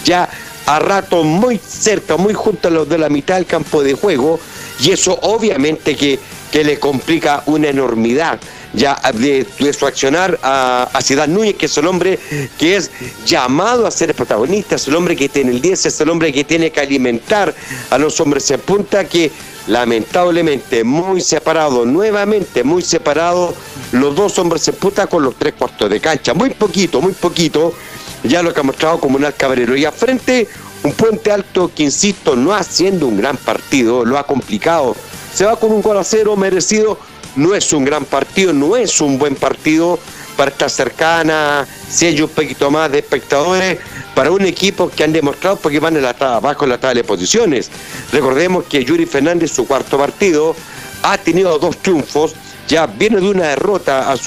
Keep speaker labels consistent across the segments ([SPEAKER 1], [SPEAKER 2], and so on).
[SPEAKER 1] ya a rato muy cerca, muy junto a los de la mitad del campo de juego, y eso obviamente que le complica una enormidad ya de su accionar a Zidane Núñez, que es el hombre que es llamado a ser el protagonista, es el hombre que tiene el 10, es el hombre que tiene que alimentar a los hombres en punta, que lamentablemente muy separado, nuevamente muy separado, los dos hombres en punta con los 3/4 de cancha, muy poquito, ya lo que ha mostrado Comunal Cabrero, y al frente un Puente Alto que, insisto, no haciendo un gran partido, lo ha complicado, se va con un 1-0 merecido. No es un gran partido, no es un buen partido para estar cercana, si hay un poquito más de espectadores, para un equipo que han demostrado porque van abajo en la tabla de posiciones. Recordemos que Yuri Fernández, su cuarto partido, ha tenido 2 triunfos, ya viene de una derrota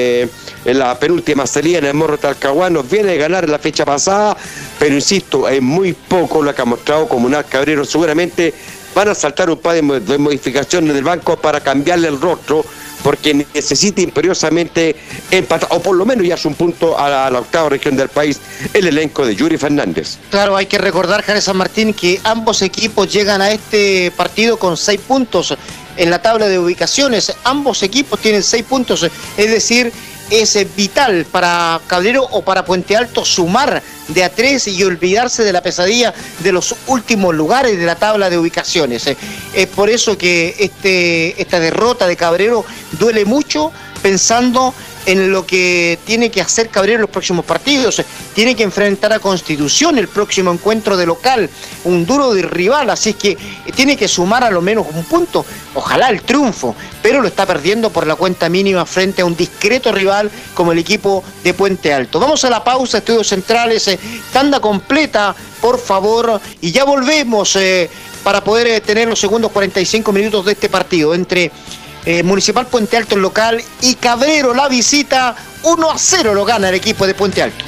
[SPEAKER 1] en la penúltima salida en el Morro Talcahuano, viene de ganar en la fecha pasada, pero insisto, es muy poco lo que ha mostrado Comunal Cabrero. Seguramente van a saltar un par de modificaciones del banco para cambiarle el rostro, porque necesita imperiosamente empatar, o por lo menos ya es un punto a la octava región del país, el elenco de Yuri Fernández.
[SPEAKER 2] Claro, hay que recordar, Janes San Martín, que ambos equipos llegan a este partido con 6 puntos en la tabla de ubicaciones. Ambos equipos tienen 6 puntos, es decir, es vital para Cabrero o para Puente Alto sumar de a 3 y olvidarse de la pesadilla de los últimos lugares de la tabla de ubicaciones. Es por eso que esta derrota de Cabrero duele mucho, pensando en lo que tiene que hacer Cabrero en los próximos partidos. Tiene que enfrentar a Constitución el próximo encuentro de local, un duro de rival, así es que tiene que sumar a lo menos un punto, ojalá el triunfo, pero lo está perdiendo por la cuenta mínima frente a un discreto rival como el equipo de Puente Alto. Vamos a la pausa, Estudios Centrales, tanda completa, por favor, y ya volvemos para poder tener los segundos 45 minutos de este partido entre Municipal Puente Alto el local y Cabrero la visita. 1-0 lo gana el equipo de Puente Alto.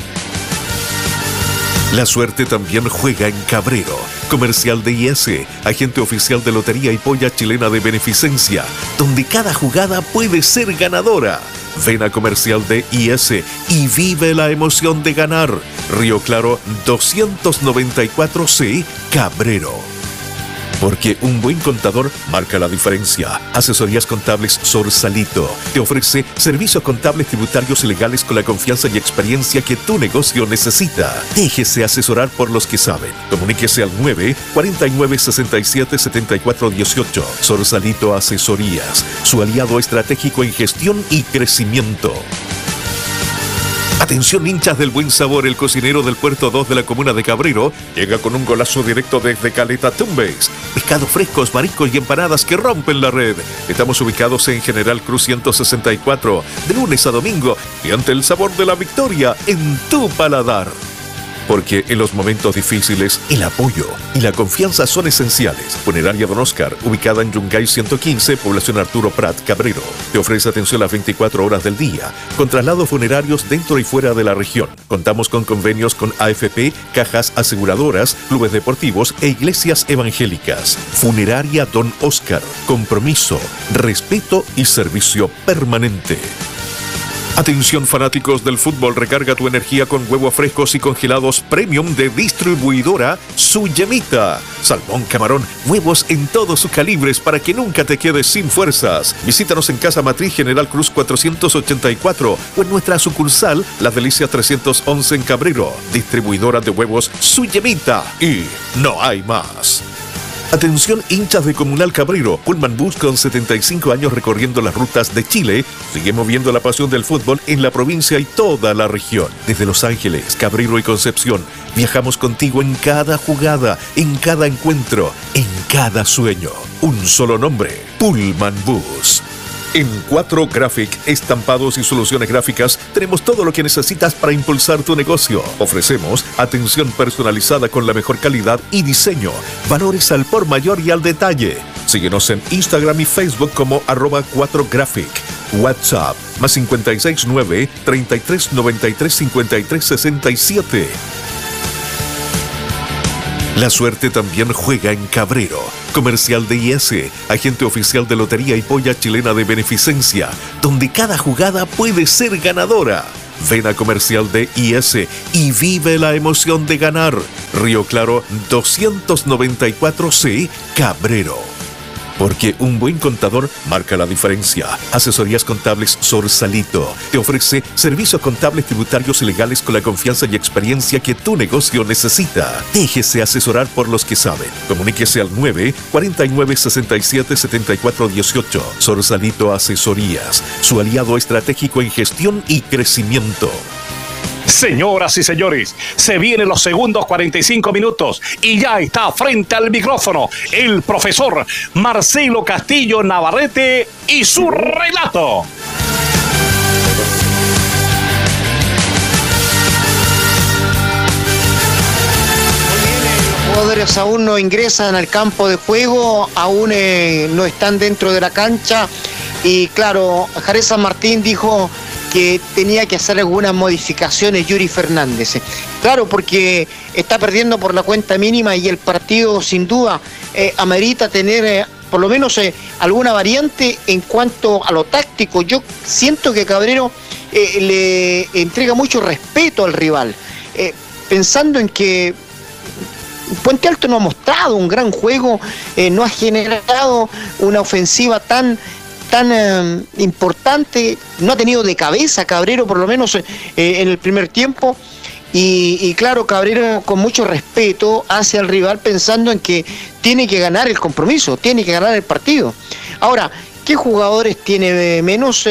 [SPEAKER 3] La suerte también juega en Cabrero. Comercial de IS, agente oficial de Lotería y Polla Chilena de Beneficencia, donde cada jugada puede ser ganadora. Ven a Comercial de IS y vive la emoción de ganar. Río Claro 294C, Cabrero. Porque un buen contador marca la diferencia. Asesorías Contables Sorsalito te ofrece servicios contables, tributarios y legales con la confianza y experiencia que tu negocio necesita. Déjese asesorar por los que saben. Comuníquese al 949-67-7418. Sorsalito Asesorías, su aliado estratégico en gestión y crecimiento. Atención, hinchas del buen sabor, el cocinero del Puerto 2 de la comuna de Cabrero llega con un golazo directo desde Caleta Tumbes. Pescados frescos, mariscos y empanadas que rompen la red. Estamos ubicados en General Cruz 164, de lunes a domingo, y ante el sabor de la victoria en tu paladar. Porque en los momentos difíciles, el apoyo y la confianza son esenciales. Funeraria Don Oscar, ubicada en Yungay 115, población Arturo Prat, Cabrero. Te ofrece atención las 24 horas del día, con traslados funerarios dentro y fuera de la región. Contamos con convenios con AFP, cajas aseguradoras, clubes deportivos e iglesias evangélicas. Funeraria Don Oscar, compromiso, respeto y servicio permanente. Atención, fanáticos del fútbol, recarga tu energía con huevos frescos y congelados premium de distribuidora Su Yemita. Salmón, camarón, huevos en todos sus calibres para que nunca te quedes sin fuerzas. Visítanos en Casa Matriz General Cruz 484 o en nuestra sucursal Las Delicias 311 en Cabrero. Distribuidora de huevos Su Yemita. Y no hay más. Atención, hinchas de Comunal Cabrero. Pullman Bus, con 75 años recorriendo las rutas de Chile, sigue moviendo la pasión del fútbol en la provincia y toda la región. Desde Los Ángeles, Cabrero y Concepción, viajamos contigo en cada jugada, en cada encuentro, en cada sueño. Un solo nombre: Pullman Bus. En 4 Graphic, estampados y soluciones gráficas, tenemos todo lo que necesitas para impulsar tu negocio. Ofrecemos atención personalizada con la mejor calidad y diseño, valores al por mayor y al detalle. Síguenos en Instagram y Facebook como @4Graphic. WhatsApp más 569 33 93 53 67. La suerte también juega en Cabrero. Comercial de IS, agente oficial de Lotería y Polla Chilena de Beneficencia, donde cada jugada puede ser ganadora. Ven a Comercial de IS y vive la emoción de ganar. Río Claro 294C, Cabrero. Porque un buen contador marca la diferencia. Asesorías Contables Sorsalito te ofrece servicios contables, tributarios y legales con la confianza y experiencia que tu negocio necesita. Déjese asesorar por los que saben. Comuníquese al 9-49-67-74-18. Sorsalito Asesorías, su aliado estratégico en gestión y crecimiento.
[SPEAKER 4] Señoras y señores, se vienen los segundos 45 minutos y ya está frente al micrófono el profesor Marcelo Castillo Navarrete y su relato.
[SPEAKER 2] Los jugadores aún no ingresan al campo de juego, aún no están dentro de la cancha y claro, Jared San Martín dijo que tenía que hacer algunas modificaciones Yuri Fernández. Claro, porque está perdiendo por la cuenta mínima y el partido sin duda amerita tener por lo menos alguna variante en cuanto a lo táctico. Yo siento que Cabrero le entrega mucho respeto al rival, pensando en que Puente Alto no ha mostrado un gran juego, no ha generado una ofensiva tan importante, no ha tenido de cabeza Cabrero por lo menos en el primer tiempo y claro, Cabrero con mucho respeto hacia el rival pensando en que tiene que ganar el compromiso, tiene que ganar el partido. Ahora, ¿qué jugadores tiene menos?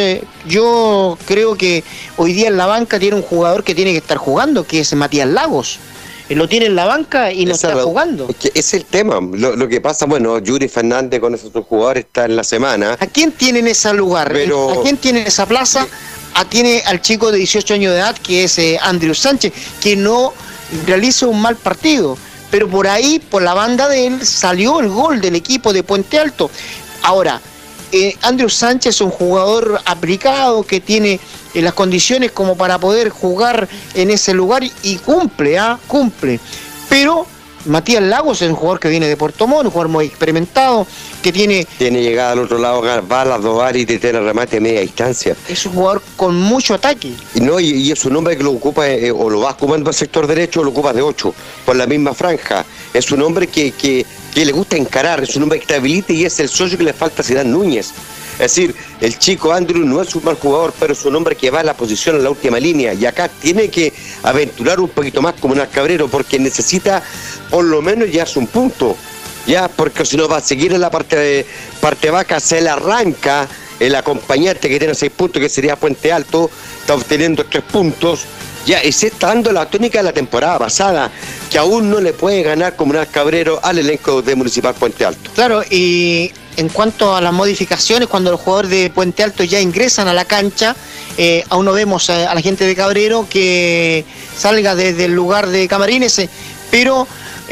[SPEAKER 2] Yo creo que hoy día en la banca tiene un jugador que tiene que estar jugando, que es Matías Lagos. Lo tiene en la banca y no está jugando.
[SPEAKER 1] Es el tema. Lo que pasa, bueno, Yuri Fernández con esos otros jugadores está en la semana.
[SPEAKER 2] ¿A quién tiene en ese lugar?
[SPEAKER 1] Pero...
[SPEAKER 2] ¿A quién tiene en esa plaza? Tiene al chico de 18 años de edad, que es Andrew Sánchez, que no realiza un mal partido. Pero por ahí, por la banda de él, salió el gol del equipo de Puente Alto. Ahora, Andrew Sánchez es un jugador aplicado que tiene las condiciones como para poder jugar en ese lugar y cumple, cumple. Pero Matías Lagos es un jugador que viene de Puerto Montt, un jugador muy experimentado, que tiene
[SPEAKER 1] llegada al otro lado, va a las dos áreas y te tiene remate a media distancia.
[SPEAKER 2] Es un jugador con mucho ataque.
[SPEAKER 1] Y es un hombre que lo ocupa, o lo vas ocupando al sector derecho o lo ocupas de 8, por la misma franja. Es un hombre que le gusta encarar, es un hombre que te habilita y es el socio que le falta a Zidane Núñez. Es decir, el chico Andrew no es un mal jugador, pero es un hombre que va a la posición en la última línea y acá tiene que aventurar un poquito más como un Cabrero porque necesita por lo menos llevarse un punto, ya, porque si no va a seguir en la parte baja, se le arranca el acompañante que tiene 6 puntos, que sería Puente Alto, está obteniendo 3 puntos. Ya, y se está dando la tónica de la temporada pasada, que aún no le puede ganar Comunal Cabrero al elenco de Municipal Puente Alto.
[SPEAKER 2] Claro, y en cuanto a las modificaciones, cuando los jugadores de Puente Alto ya ingresan a la cancha, aún no vemos a la gente de Cabrero que salga desde el lugar de camarines, pero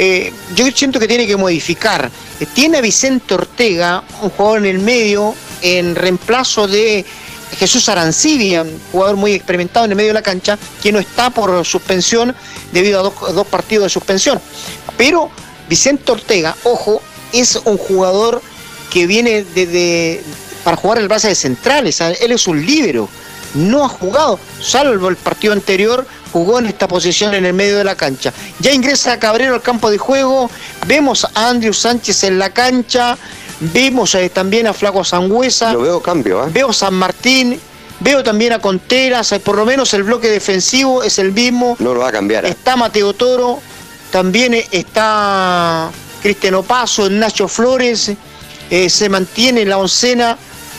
[SPEAKER 2] yo siento que tiene que modificar. Tiene a Vicente Ortega, un jugador en el medio, en reemplazo de Jesús Arancibia, un jugador muy experimentado en el medio de la cancha, que no está por suspensión debido a dos partidos de suspensión. Pero Vicente Ortega, ojo, es un jugador que viene para jugar el base de centrales. Él es un líbero, no ha jugado, salvo el partido anterior, jugó en esta posición en el medio de la cancha. Ya ingresa Cabrero al campo de juego, vemos a Andrew Sánchez en la cancha, vemos también a Flaco Sangüesa.
[SPEAKER 1] Lo veo cambio,
[SPEAKER 2] Veo San Martín, veo también a Conteras, por lo menos el bloque defensivo es el mismo.
[SPEAKER 1] No lo va a cambiar.
[SPEAKER 2] Está Mateo Toro, también está Cristiano Paso, Nacho Flores, se mantiene la oncena.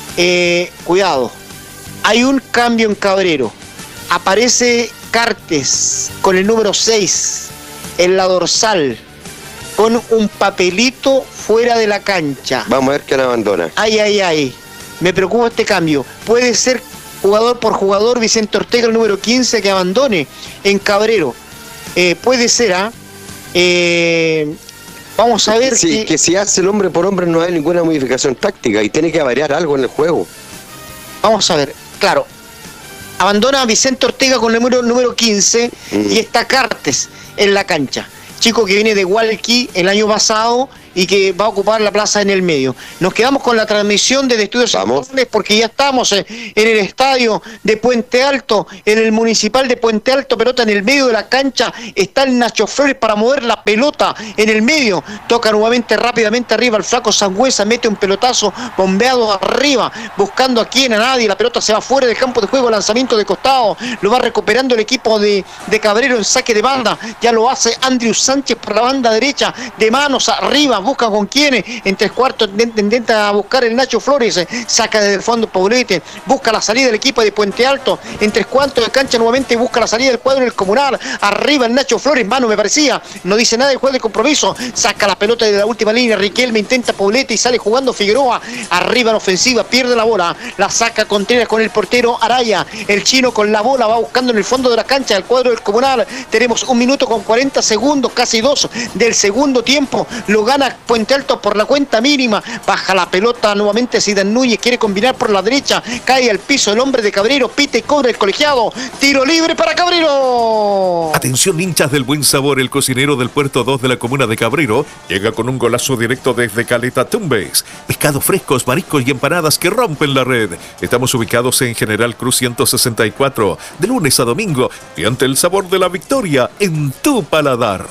[SPEAKER 2] Cuidado, hay un cambio en Cabrero. Aparece Cartes con el número 6 en la dorsal, con un papelito fuera de la cancha.
[SPEAKER 1] Vamos a ver quién abandona.
[SPEAKER 2] Ay. Me preocupa este cambio. Puede ser jugador por jugador Vicente Ortega, el número 15, que abandone en Cabrero. Puede ser, vamos a ver.
[SPEAKER 1] Sí, que si hace el hombre por hombre no hay ninguna modificación táctica y tiene que variar algo en el juego.
[SPEAKER 2] Vamos a ver, claro. Abandona a Vicente Ortega con el número 15 y está Cartes en la cancha. chico que viene de Hualqui el año pasado y que va a ocupar la plaza en el medio. Nos quedamos con la transmisión de Estudios Centrales porque ya estamos en el estadio de Puente Alto, en el municipal de Puente Alto, pelota en el medio de la cancha, está el Nacho Flores para mover la pelota en el medio, toca nuevamente rápidamente arriba el flaco Sangüesa, mete un pelotazo bombeado arriba, buscando a quién, a nadie, la pelota se va fuera del campo de juego, lanzamiento de costado, lo va recuperando el equipo de Cabrero en saque de banda, ya lo hace Andrew Sánchez por la banda derecha, de manos arriba, busca con quién, en tres cuartos intenta buscar el Nacho Flores, saca desde el fondo Poblete, busca la salida del equipo de Puente Alto, en tres cuartos de cancha nuevamente busca la salida del cuadro del Comunal, arriba el Nacho Flores, mano me parecía, no dice nada del juego de compromiso, saca la pelota de la última línea, Riquelme intenta Poblete y sale jugando Figueroa, arriba en ofensiva, pierde la bola, la saca Contreras con el portero Araya, el chino con la bola va buscando en el fondo de la cancha del cuadro del Comunal, tenemos 1 minuto con 40 segundos, casi 2 del segundo tiempo, lo gana Puente Alto por la cuenta mínima, baja la pelota nuevamente Zidane Núñez, quiere combinar por la derecha, cae al piso el hombre de Cabrero, pite y cobra el colegiado, tiro libre para Cabrero.
[SPEAKER 3] Atención hinchas del buen sabor, el cocinero del puerto 2 de la comuna de Cabrero llega con un golazo directo desde Caleta Tumbes, pescados frescos, mariscos y empanadas que rompen la red. Estamos ubicados en General Cruz 164, de lunes a domingo, y ante el sabor de la victoria en tu paladar.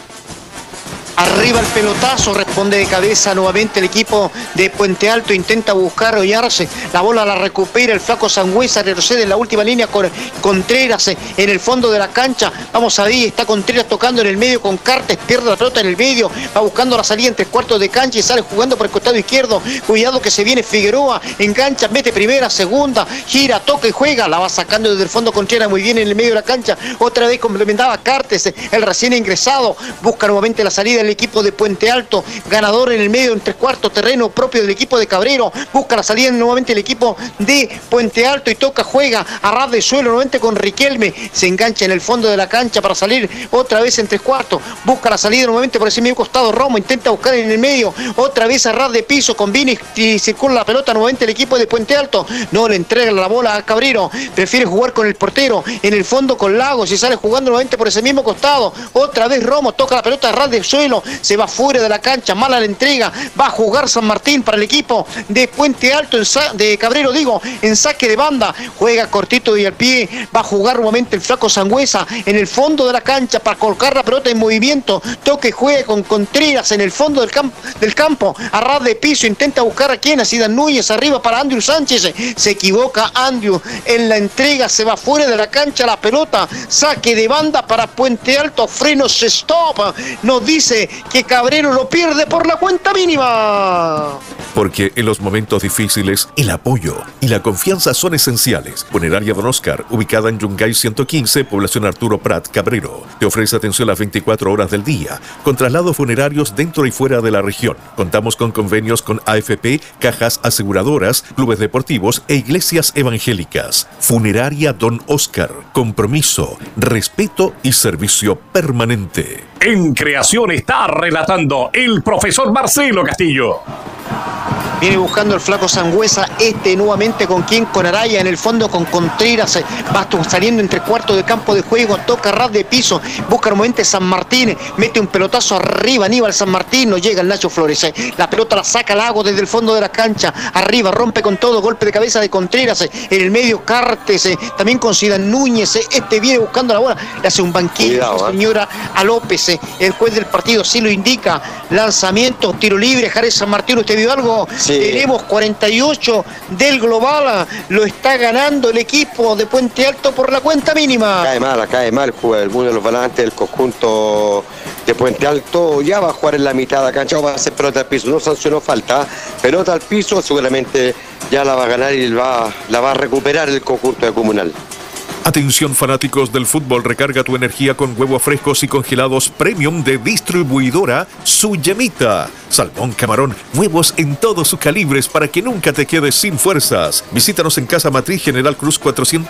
[SPEAKER 2] Arriba el pelotazo, responde de cabeza nuevamente el equipo de Puente Alto, intenta buscar Ollarse, la bola la recupera el flaco Sangüesa, retrocede en la última línea con Contreras en el fondo de la cancha, vamos ahí, está Contreras tocando en el medio con Cartes, pierde la pelota en el medio, va buscando la salida en tres cuartos de cancha y sale jugando por el costado izquierdo, cuidado que se viene Figueroa, engancha, mete primera, segunda, gira, toca y juega, la va sacando desde el fondo Contreras muy bien en el medio de la cancha, otra vez complementaba Cartes, el recién ingresado, busca nuevamente la salida el equipo de Puente Alto, ganador en el medio en tres cuartos, terreno propio del equipo de Cabrero, busca la salida nuevamente el equipo de Puente Alto y toca, juega a ras de suelo nuevamente con Riquelme, se engancha en el fondo de la cancha para salir otra vez en tres cuartos, busca la salida nuevamente por ese medio costado, Romo intenta buscar en el medio, otra vez a ras de piso, combina y circula la pelota nuevamente el equipo de Puente Alto, no le entrega la bola a Cabrero, prefiere jugar con el portero, en el fondo con Lagos y sale jugando nuevamente por ese mismo costado, otra vez Romo toca la pelota a ras de suelo, se va fuera de la cancha, mala la entrega, va a jugar San Martín para el equipo de Puente Alto, de Cabrero digo, en saque de banda, juega cortito y al pie, va a jugar nuevamente el flaco Sangüesa en el fondo de la cancha para colocar la pelota en movimiento, toque, juega con Contreras en el fondo del campo, a ras de piso, intenta buscar a quien, a Zidane Núñez, arriba para Andrew Sánchez, se equivoca Andrew en la entrega, se va fuera de la cancha la pelota, saque de banda para Puente Alto, frenos, stop, nos dice que Cabrero lo pierde por la cuenta mínima.
[SPEAKER 3] Porque en los momentos difíciles, el apoyo y la confianza son esenciales. Funeraria Don Oscar, ubicada en Yungay 115, población Arturo Prat, Cabrero. Te ofrece atención las 24 horas del día, con traslados funerarios dentro y fuera de la región. Contamos con convenios con AFP, cajas aseguradoras, clubes deportivos e iglesias evangélicas. Funeraria Don Oscar. Compromiso, respeto y servicio permanente.
[SPEAKER 4] En creación está relatando el profesor Marcelo Castillo.
[SPEAKER 2] Viene buscando el flaco Sangüesa, nuevamente con quien, con Araya, en el fondo con Contreras, va saliendo entre cuartos de campo de juego, toca ras de piso, busca nuevamente San Martín, mete un pelotazo arriba, Aníbal San Martín, no llega el Nacho Flores, la pelota la saca Lago desde el fondo de la cancha, arriba, rompe con todo, golpe de cabeza de Contreras, en el medio Cartes, también con Zidane Núñez, viene buscando la bola, le hace un banquillo, señora, a López, el juez del partido sí lo indica, lanzamiento, tiro libre, Jared San Martín, ¿usted vio algo? Sí. Tenemos 48 del global, lo está ganando el equipo de Puente Alto por la cuenta mínima.
[SPEAKER 1] Cae mal, juega uno de los volantes del conjunto de Puente Alto, ya va a jugar en la mitad de la cancha, va a hacer pelota al piso, no sancionó falta, pelota al piso, seguramente ya la va a ganar y la va a recuperar el conjunto de Comunal.
[SPEAKER 3] Atención fanáticos del fútbol, recarga tu energía con huevos frescos y congelados premium de distribuidora Su Yemita. Salmón, camarón, huevos en todos sus calibres para que nunca te quedes sin fuerzas. Visítanos en Casa Matriz General Cruz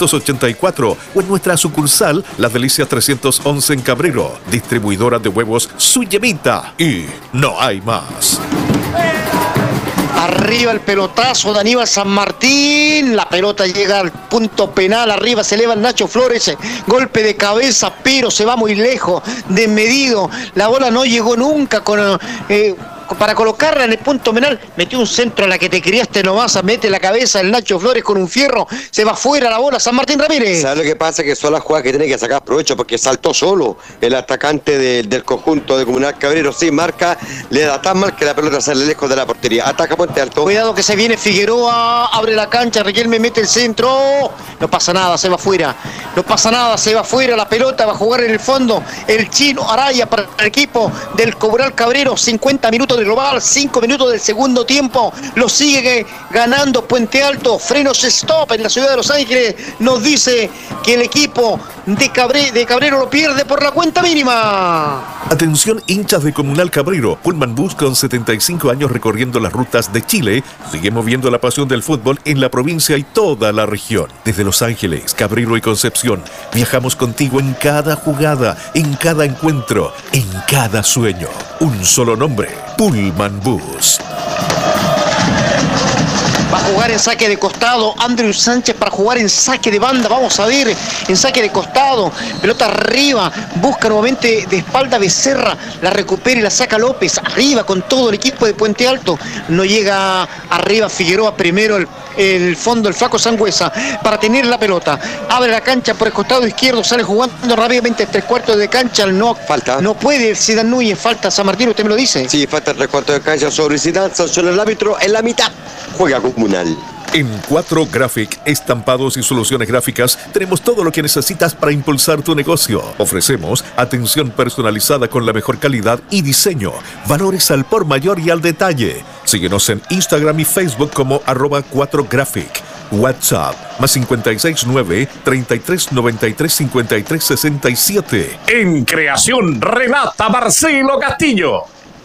[SPEAKER 3] 484 o en nuestra sucursal Las Delicias 311 en Cabrero. Distribuidora de huevos Su Yemita. Y no hay más.
[SPEAKER 2] Arriba el pelotazo de Aníbal San Martín. La pelota llega al punto penal. Arriba se eleva el Nacho Flores. Golpe de cabeza, pero se va muy lejos. Desmedido. La bola no llegó nunca para colocarla en el punto penal. Metió un centro a la que te criaste nomás. Mete la cabeza el Nacho Flores con un fierro. Se va fuera la bola San Martín Ramírez.
[SPEAKER 1] ¿Sabes lo que pasa? Que son las jugadas que tiene que sacar provecho, porque saltó solo el atacante del conjunto de Comunal Cabrero. Sí, marca, le da tan mal que la pelota sale lejos de la portería. Ataca Puente Alto.
[SPEAKER 2] Cuidado que se viene Figueroa. Abre la cancha. Riquelme mete el centro. No pasa nada, se va fuera. No pasa nada, se va fuera. La pelota va a jugar en el fondo el chino Araya para el equipo del Comunal Cabrero. 50 minutos de global, 5 minutos del segundo tiempo. Lo sigue ganando Puente Alto. Frenos stop en la ciudad de Los Ángeles. Nos dice que el equipo de Cabrero lo pierde por la cuenta mínima.
[SPEAKER 3] Atención, hinchas de Comunal Cabrero. Pullman Bus, con 75 años recorriendo las rutas de Chile, sigue moviendo la pasión del fútbol en la provincia y toda la región. Desde Los Ángeles, Cabrero y Concepción, viajamos contigo en cada jugada, en cada encuentro, en cada sueño. Un solo nombre: Pullman Bus.
[SPEAKER 2] Va a jugar en saque de costado Andrew Sánchez para jugar en saque de banda. Vamos a ver, en saque de costado. Pelota arriba. Busca nuevamente de espalda Becerra. La recupera y la saca López. Arriba con todo el equipo de Puente Alto. No llega arriba Figueroa primero. El fondo, el flaco Sangüesa para tener la pelota. Abre la cancha por el costado izquierdo. Sale jugando rápidamente 3/4 de cancha.
[SPEAKER 1] Falta.
[SPEAKER 2] No puede Zidane Núñez. Falta San Martín, usted me lo dice.
[SPEAKER 1] Sí, falta 3/4 de cancha sobre Zidane. Sanciona el árbitro en la mitad. Juega Comunal.
[SPEAKER 3] En 4 Graphic, estampados y soluciones gráficas, tenemos todo lo que necesitas para impulsar tu negocio. Ofrecemos atención personalizada con la mejor calidad y diseño, valores al por mayor y al detalle. Síguenos en Instagram y Facebook como @4Graphic. WhatsApp más 569 33 93 53 67.
[SPEAKER 4] En creación relata Marcelo Castillo.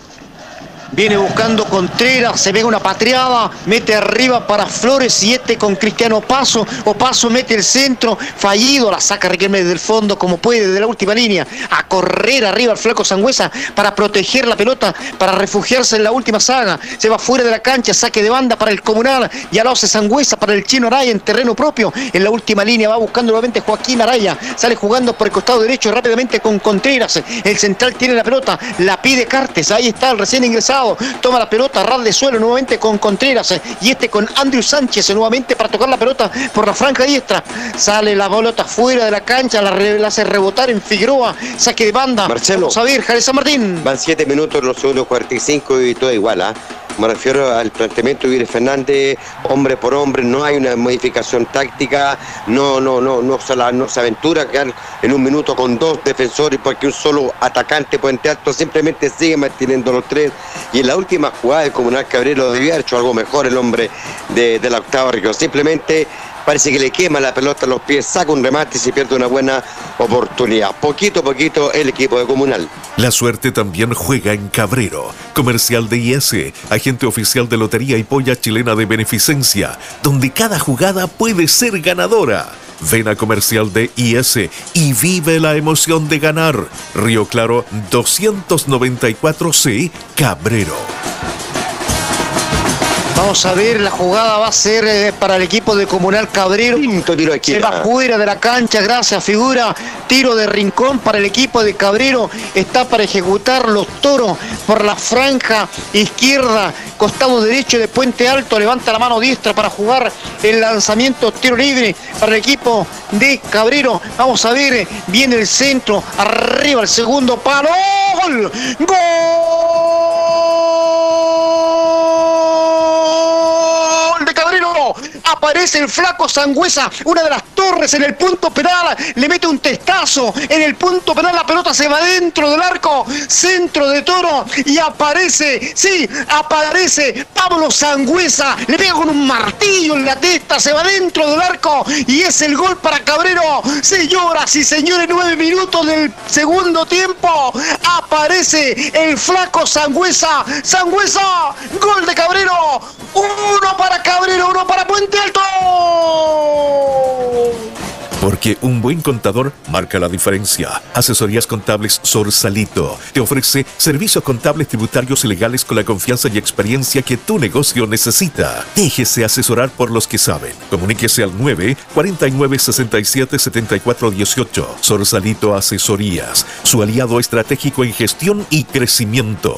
[SPEAKER 2] Viene buscando Contreras, se ve una patriada, mete arriba para Flores y con Cristiano Opaso. Opaso mete el centro, fallido, la saca Riquelme desde el fondo como puede, desde la última línea. A correr arriba el flaco Sangüesa para proteger la pelota, para refugiarse en la última saga. Se va fuera de la cancha, saque de banda para el Comunal. Ya lo hace Sangüesa para el chino Araya en terreno propio. En la última línea va buscando nuevamente Joaquín Araya. Sale jugando por el costado derecho rápidamente con Contreras. El central tiene la pelota, la pide Cartes. Ahí está el recién ingresado. Toma la pelota, ras de suelo nuevamente con Contreras y con Andrew Sánchez nuevamente para tocar la pelota por la franja diestra. Sale la pelota fuera de la cancha, la hace rebotar en Figueroa, saque de banda.
[SPEAKER 1] Marcelo,
[SPEAKER 2] vamos a ver, Jared San Martín.
[SPEAKER 1] Van 7 minutos los segundos 45 y todo igual, Me refiero al planteamiento de Iris Fernández, hombre por hombre, no hay una modificación táctica, no se aventura quedar en un minuto con 2 defensores porque un solo atacante Puente Alto simplemente sigue manteniendo los 3. Y en la última jugada de Comunal Cabrero debía haber hecho algo mejor el hombre de la octava región. Simplemente parece que le quema la pelota a los pies, saca un remate y se pierde una buena oportunidad. Poquito a poquito el equipo de Comunal.
[SPEAKER 3] La suerte también juega en Cabrero. Comercial de IS, agente oficial de Lotería y Polla Chilena de Beneficencia, donde cada jugada puede ser ganadora. Ven a Comercial de IS y vive la emoción de ganar. Río Claro 294C, Cabrero.
[SPEAKER 2] Vamos a ver, la jugada va a ser para el equipo de Comunal Cabrero. Se va fuera de la cancha, gracias figura. Tiro de rincón para el equipo de Cabrero. Está para ejecutar los toros por la franja izquierda, costado derecho de Puente Alto. Levanta la mano diestra para jugar el lanzamiento, tiro libre para el equipo de Cabrero. Vamos a ver, viene el centro, arriba el segundo palo. ¡Gol! ¡Gol! Aparece el flaco Sangüesa, una de las torres en el punto penal, le mete un testazo en el punto penal, la pelota se va dentro del arco, centro de Toro y aparece Pablo Sangüesa, le pega con un martillo en la testa, se va dentro del arco y es el gol para Cabrero. Señoras y señores, 9 minutos del segundo tiempo, aparece el flaco Sangüesa, gol de Cabrero, 1 para Cabrero, 1 para Puente Alto.
[SPEAKER 3] Porque un buen contador marca la diferencia. Asesorías Contables Sorsalito te ofrece servicios contables, tributarios y legales con la confianza y experiencia que tu negocio necesita. Déjese asesorar por los que saben. Comuníquese al 9-49-67-74-18. Sorsalito Asesorías, su aliado estratégico en gestión y crecimiento.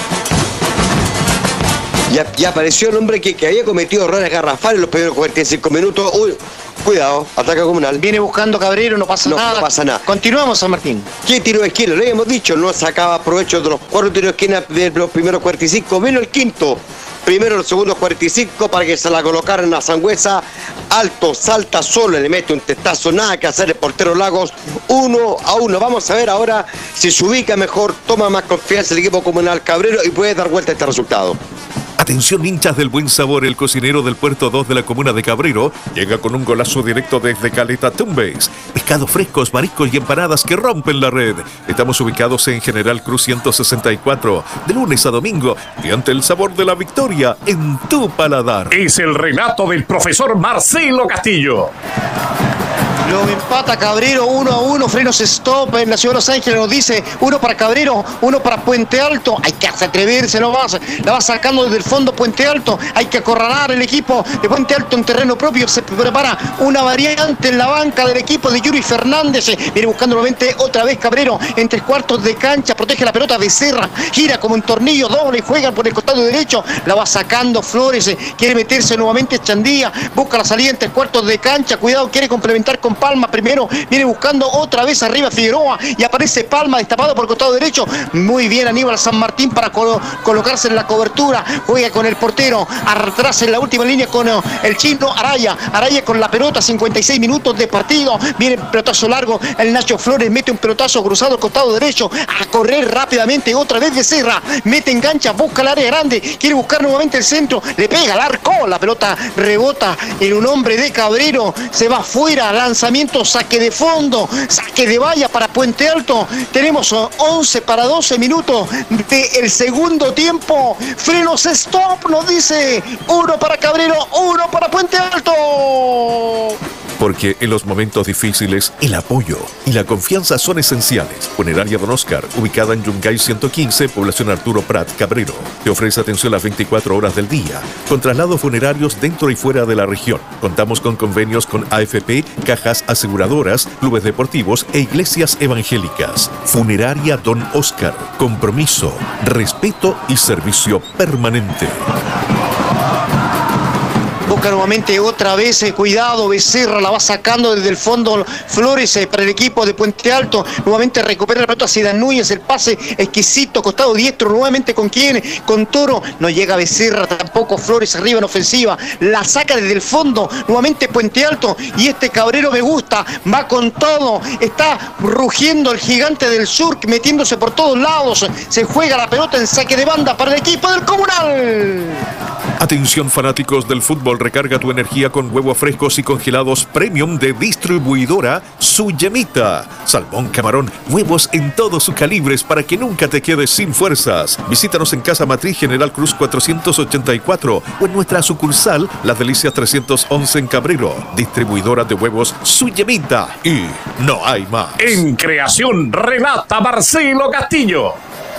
[SPEAKER 1] Ya apareció el hombre que había cometido errores garrafales en los primeros 45 minutos. Uy, cuidado, ataque comunal.
[SPEAKER 2] Viene buscando Cabrero, no pasa nada.
[SPEAKER 1] No pasa nada.
[SPEAKER 2] Continuamos, San Martín.
[SPEAKER 1] ¿Qué tiro de esquina? Lo habíamos dicho, no sacaba provecho de los 4 tiros de esquina de los primeros 45. Vino el quinto. Primero los segundos 45 para que se la colocaran a Sangüesa. Alto, salta solo, le mete un testazo, nada que hacer el portero Lagos. 1-1. Vamos a ver ahora si se ubica mejor, toma más confianza el equipo comunal Cabrero y puede dar vuelta a este resultado.
[SPEAKER 3] Atención, hinchas del buen sabor, el cocinero del Puerto 2 de la comuna de Cabrero llega con un golazo directo desde Caleta Tumbes. Pescados frescos, mariscos y empanadas que rompen la red. Estamos ubicados en General Cruz 164, de lunes a domingo, y ante el sabor de la victoria en tu paladar.
[SPEAKER 4] Es el relato del profesor Marcelo Castillo.
[SPEAKER 2] Lo empata Cabrero 1-1, frenos stop en la ciudad de Los Ángeles, nos dice 1 para Cabrero, 1 para Puente Alto. Hay que atreverse nomás, la va sacando desde el fondo Puente Alto, hay que acorralar el equipo de Puente Alto en terreno propio. Se prepara una variante en la banca del equipo de Yuri Fernández, viene buscando nuevamente otra vez Cabrero en 3/4 de cancha, protege la pelota Becerra, gira como un tornillo doble, juegan por el costado derecho, la va sacando Flores, quiere meterse nuevamente Chandía, busca la salida en 3/4 de cancha, cuidado, quiere complementar con Palma primero, viene buscando otra vez arriba Figueroa y aparece Palma destapado por el costado derecho. Muy bien Aníbal San Martín para colocarse en la cobertura, juega con el portero, atrás en la última línea con el chino Araya con la pelota, 56 minutos de partido, viene el pelotazo largo, el Nacho Flores mete un pelotazo cruzado al costado derecho, a correr rápidamente otra vez Becerra, mete engancha, busca el área grande, quiere buscar nuevamente el centro, le pega al arco, la pelota rebota en un hombre de Cabrero, se va fuera, lanzamiento, saque de fondo, saque de valla para Puente Alto. Tenemos 11 para 12 minutos del segundo tiempo. Frenos stop, nos dice 1 para Cabrero, 1 para Puente Alto.
[SPEAKER 3] Porque en los momentos difíciles, el apoyo y la confianza son esenciales. Funeraria Don Oscar, ubicada en Yungay 115, población Arturo Prat, Cabrero. Te ofrece atención las 24 horas del día, con traslados funerarios dentro y fuera de la región. Contamos con convenios con AFP, cajas aseguradoras, clubes deportivos e iglesias evangélicas. Funeraria Don Oscar. Compromiso, respeto y servicio permanente.
[SPEAKER 2] Busca nuevamente otra vez, cuidado, Becerra la va sacando desde el fondo Flores para el equipo de Puente Alto. Nuevamente recupera la pelota hacia Núñez, el pase exquisito, costado diestro, nuevamente con quién, con Toro. No llega Becerra, tampoco Flores arriba en ofensiva. La saca desde el fondo, nuevamente Puente Alto. Y este Cabrero me gusta, va con todo. Está rugiendo el gigante del sur, metiéndose por todos lados. Se juega la pelota en saque de banda para el equipo del Comunal.
[SPEAKER 3] Atención fanáticos del fútbol, recarga tu energía con huevos frescos y congelados premium de distribuidora Su Yemita. Salmón, camarón, huevos en todos sus calibres para que nunca te quedes sin fuerzas. Visítanos en Casa Matriz General Cruz 484 o en nuestra sucursal Las Delicias 311 en Cabrero. Distribuidora de huevos Su Yemita. Y no hay más.
[SPEAKER 4] En creación relata Marcelo Castillo.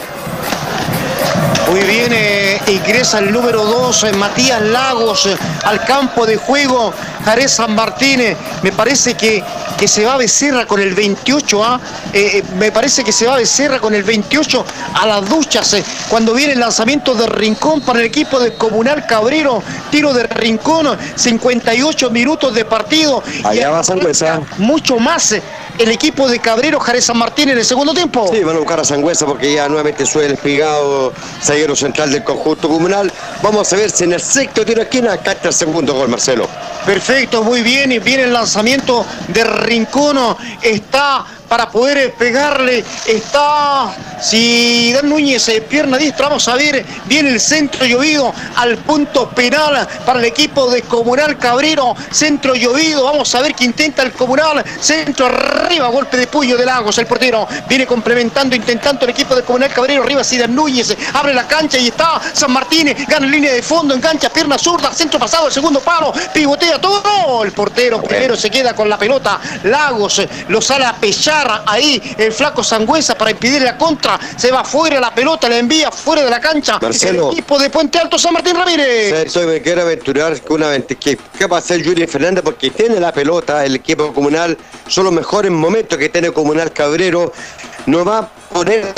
[SPEAKER 2] Muy bien, ingresa el número 2, Matías Lagos, al campo de juego. Jarez San Martín, me parece que se va Becerra con el 28, me parece que se va Becerra con el 28 a las duchas, cuando viene el lanzamiento de Rincón para el equipo de Comunal Cabrero. Tiro de Rincón, 58 minutos de partido.
[SPEAKER 1] Allá va Sangüesa.
[SPEAKER 2] Mucho más el equipo de Cabrero, Jarez San Martín en el segundo tiempo.
[SPEAKER 1] Sí, van a buscar a Sangüesa porque ya nuevamente sube el espigado zaguero central del conjunto comunal. Vamos a ver si en el sexto tiro de esquina capta el segundo gol, Marcelo.
[SPEAKER 2] Perfecto, muy bien, y viene el lanzamiento de Rincón, está para poder pegarle, está Si Dan Núñez, pierna diestra, vamos a ver, viene el centro llovido al punto penal para el equipo de Comunal Cabrero, centro llovido, vamos a ver que intenta el Comunal, centro arriba, golpe de puño de Lagos, el portero viene complementando, intentando el equipo de Comunal Cabrero, arriba sí Dan Núñez, abre la cancha y está San Martín, gana en línea de fondo, engancha, pierna zurda, centro pasado, el segundo palo, pivotea todo, el portero primero se queda con la pelota, Lagos lo sale a pechar ahí el flaco Sangüesa para impedir la contra, se va fuera la pelota, la envía fuera de la cancha,
[SPEAKER 1] Marcelo,
[SPEAKER 2] el equipo de Puente Alto, San Martín Ramírez.
[SPEAKER 1] Me quiero aventurar con una que va a hacer Yuri Fernández porque tiene la pelota, el equipo comunal, son los mejores momentos que tiene Comunal Cabrero, no va a poner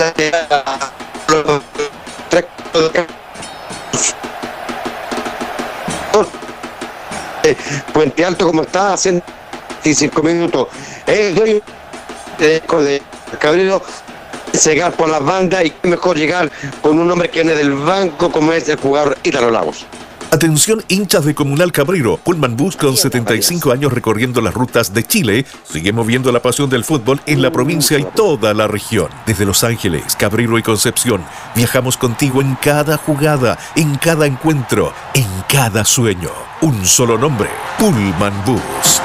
[SPEAKER 1] Puente Alto como está haciendo 5 minutos de Cabrero, llegar por las bandas y mejor llegar con un hombre que viene del banco como es el jugador Ítalo Lagos.
[SPEAKER 3] Atención hinchas de Comunal Cabrero, Pullman Bus con 75 años recorriendo las rutas de Chile, sigue moviendo la pasión del fútbol en la provincia y toda la región. Desde Los Ángeles, Cabrero y Concepción, viajamos contigo en cada jugada, en cada encuentro, en cada sueño. Un solo nombre, Pullman Bus.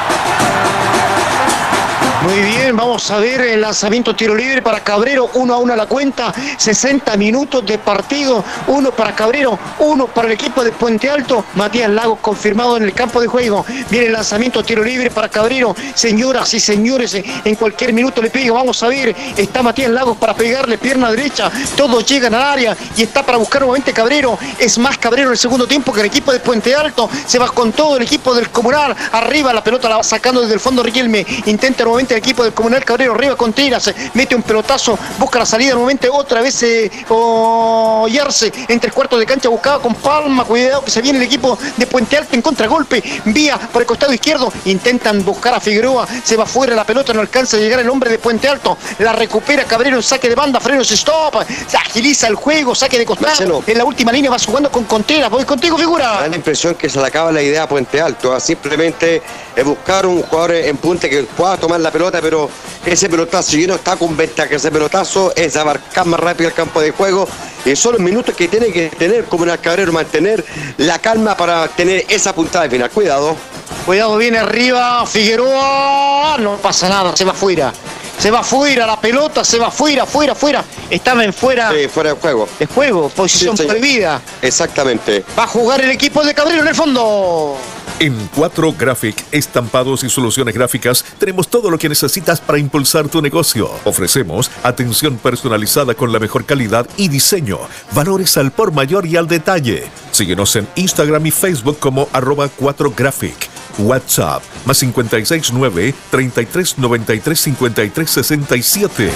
[SPEAKER 2] Muy bien, vamos a ver el lanzamiento tiro libre para Cabrero, 1-1 a la cuenta, 60 minutos de partido, 1 para Cabrero, 1 para el equipo de Puente Alto, Matías Lagos confirmado en el campo de juego, viene el lanzamiento tiro libre para Cabrero, señoras y señores, en cualquier minuto le pega, vamos a ver, está Matías Lagos para pegarle pierna derecha, todos llegan al área y está para buscar nuevamente Cabrero, es más Cabrero en el segundo tiempo que el equipo de Puente Alto, se va con todo el equipo del Comunal, arriba la pelota la va sacando desde el fondo Riquelme, intenta nuevamente el equipo del Comunal Cabrero, arriba Contreras, mete un pelotazo, busca la salida nuevamente, otra vez Yarse, en 3/4 de cancha, buscaba con Palma, cuidado que se viene el equipo de Puente Alto en contragolpe, vía por el costado izquierdo, intentan buscar a Figueroa, se va fuera la pelota, no alcanza a llegar el hombre de Puente Alto, la recupera Cabrero en saque de banda, frenos stop, se agiliza el juego, saque de costado, Marcelo, en la última línea va jugando con Contreras, voy contigo figura.
[SPEAKER 1] Da la impresión que se le acaba la idea a Puente Alto, simplemente buscar un jugador en punta que pueda tomar la pelota, pero ese pelotazo, y no está con ventaja, ese pelotazo es abarcar más rápido el campo de juego, y son los minutos que tiene que tener Comunal Cabrero, mantener la calma para tener esa puntada de final. Cuidado,
[SPEAKER 2] viene arriba Figueroa, no pasa nada, se va fuera la pelota, se va fuera, estaba en fuera.
[SPEAKER 1] Sí, fuera de juego.
[SPEAKER 2] De juego, posición prohibida.
[SPEAKER 1] Exactamente.
[SPEAKER 2] Va a jugar el equipo de Cabrero en el fondo.
[SPEAKER 3] En 4 Graphic, estampados y soluciones gráficas, tenemos todo lo que necesitas para impulsar tu negocio. Ofrecemos atención personalizada con la mejor calidad y diseño, valores al por mayor y al detalle. Síguenos en Instagram y Facebook como @4Graphic. WhatsApp más 569 33 93 53 67.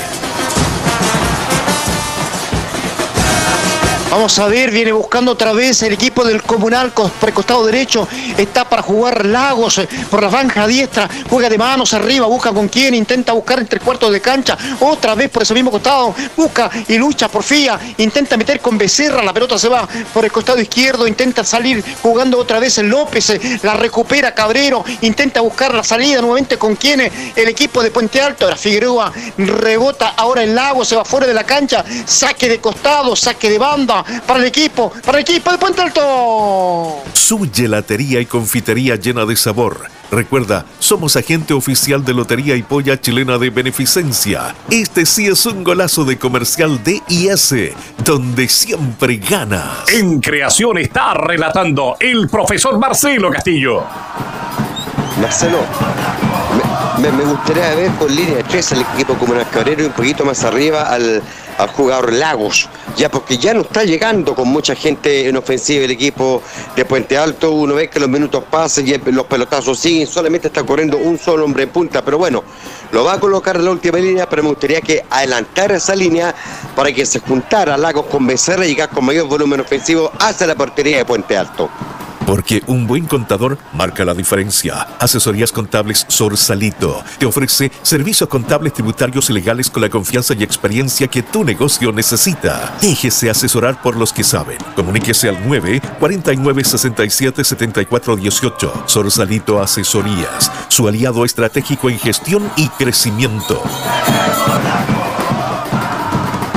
[SPEAKER 2] Vamos a ver, viene buscando otra vez el equipo del Comunal por el costado derecho. Está para jugar Lagos por la franja diestra. Juega de manos arriba, busca con quién. Intenta buscar en 3/4 de cancha. Otra vez por ese mismo costado. Busca y lucha, porfía. Intenta meter con Becerra. La pelota se va por el costado izquierdo. Intenta salir jugando otra vez el López. La recupera Cabrero. Intenta buscar la salida nuevamente con quién. El equipo de Puente Alto. La Figueroa rebota ahora el Lagos. Se va fuera de la cancha. Saque de costado, saque de banda. Para el equipo de Puente Alto.
[SPEAKER 3] Su gelatería y confitería llena de sabor. Recuerda, somos agente oficial de Lotería y Polla Chilena de Beneficencia. Este sí es un golazo de comercial DIS, donde siempre ganas.
[SPEAKER 4] En creación está relatando el profesor Marcelo Castillo.
[SPEAKER 1] Marcelo, me gustaría ver por línea de 3 al equipo Comunal Cabrero y un poquito más arriba al jugador Lagos, ya porque ya no está llegando con mucha gente en ofensiva el equipo de Puente Alto. Uno ve que los minutos pasan y los pelotazos siguen, solamente está corriendo un solo hombre en punta, pero bueno, lo va a colocar en la última línea, pero me gustaría que adelantara esa línea para que se juntara Lagos con Becerra y llegar con mayor volumen ofensivo hacia la portería de Puente Alto.
[SPEAKER 3] Porque un buen contador marca la diferencia. Asesorías Contables Sorsalito te ofrece servicios contables, tributarios y legales con la confianza y experiencia que tu negocio necesita. Déjese asesorar por los que saben. Comuníquese al 9-49-67-74-18. Sorsalito Asesorías, su aliado estratégico en gestión y crecimiento.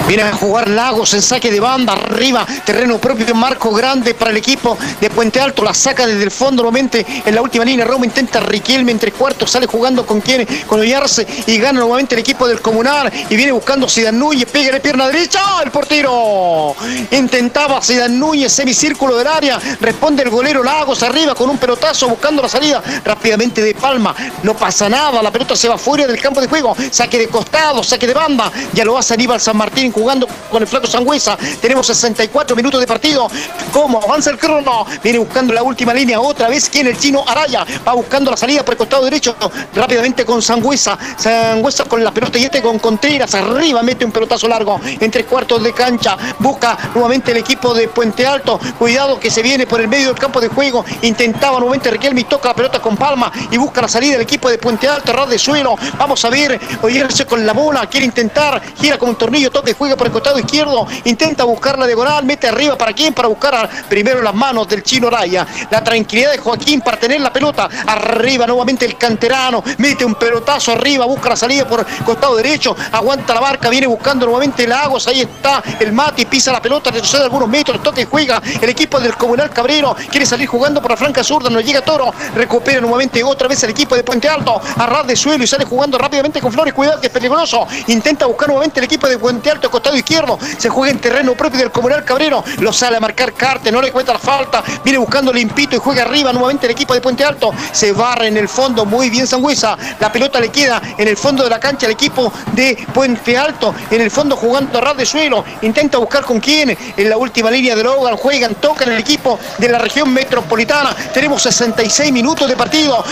[SPEAKER 2] Viene a jugar Lagos en saque de banda, arriba, terreno propio, marco grande para el equipo de Puente Alto, la saca desde el fondo nuevamente en la última línea. Roma intenta Riquelme en 3 cuartos, sale jugando con quién, con Ollarse, y gana nuevamente el equipo del Comunal, y viene buscando Zidane Núñez, pega de pierna derecha, el portero intentaba Zidane Núñez, semicírculo del área, responde el golero Lagos arriba con un pelotazo buscando la salida rápidamente de Palma, no pasa nada, la pelota se va fuera del campo de juego, saque de costado, saque de banda, ya lo hace Aníbal San Martín jugando con el flaco Sangüesa. Tenemos 64 minutos de partido. ¿Cómo avanza el crono? Viene buscando la última línea otra vez. ¿Quién? El chino Araya va buscando la salida por el costado derecho rápidamente con Sangüesa. Sangüesa con la pelota y con Contreras arriba, mete un pelotazo largo en 3 cuartos de cancha. Busca nuevamente el equipo de Puente Alto. Cuidado que se viene por el medio del campo de juego. Intentaba nuevamente Riquelme, toca la pelota con Palma y busca la salida del equipo de Puente Alto, ras de suelo. Vamos a ver, Ollarse con la bola, quiere intentar, gira como un tornillo, toca y juega por el costado izquierdo, intenta buscar la diagonal, mete arriba, ¿para quién? Para buscar primero las manos del chino Araya, la tranquilidad de Joaquín para tener la pelota, arriba nuevamente el canterano, mete un pelotazo arriba, busca la salida por costado derecho, aguanta la barca, viene buscando nuevamente Lagos, ahí está el Mati, pisa la pelota, retrocede algunos metros, toca y juega el equipo del Comunal Cabrero, quiere salir jugando por la franca zurda, no llega Toro, recupera nuevamente otra vez el equipo de Puente Alto, a ras de suelo y sale jugando rápidamente con Flores, cuidado que es peligroso, intenta buscar nuevamente el equipo de Puente Alto, costado izquierdo, se juega en terreno propio del Comunal Cabrero, lo sale a marcar Carte, no le cuenta la falta, viene buscando limpito y juega arriba nuevamente el equipo de Puente Alto, se barra en el fondo, muy bien Sangüesa, la pelota le queda en el fondo de la cancha al equipo de Puente Alto, en el fondo jugando a ras de suelo, intenta buscar con quién, en la última línea de Logan, juegan, tocan el equipo de la región metropolitana, tenemos 66 minutos de partido,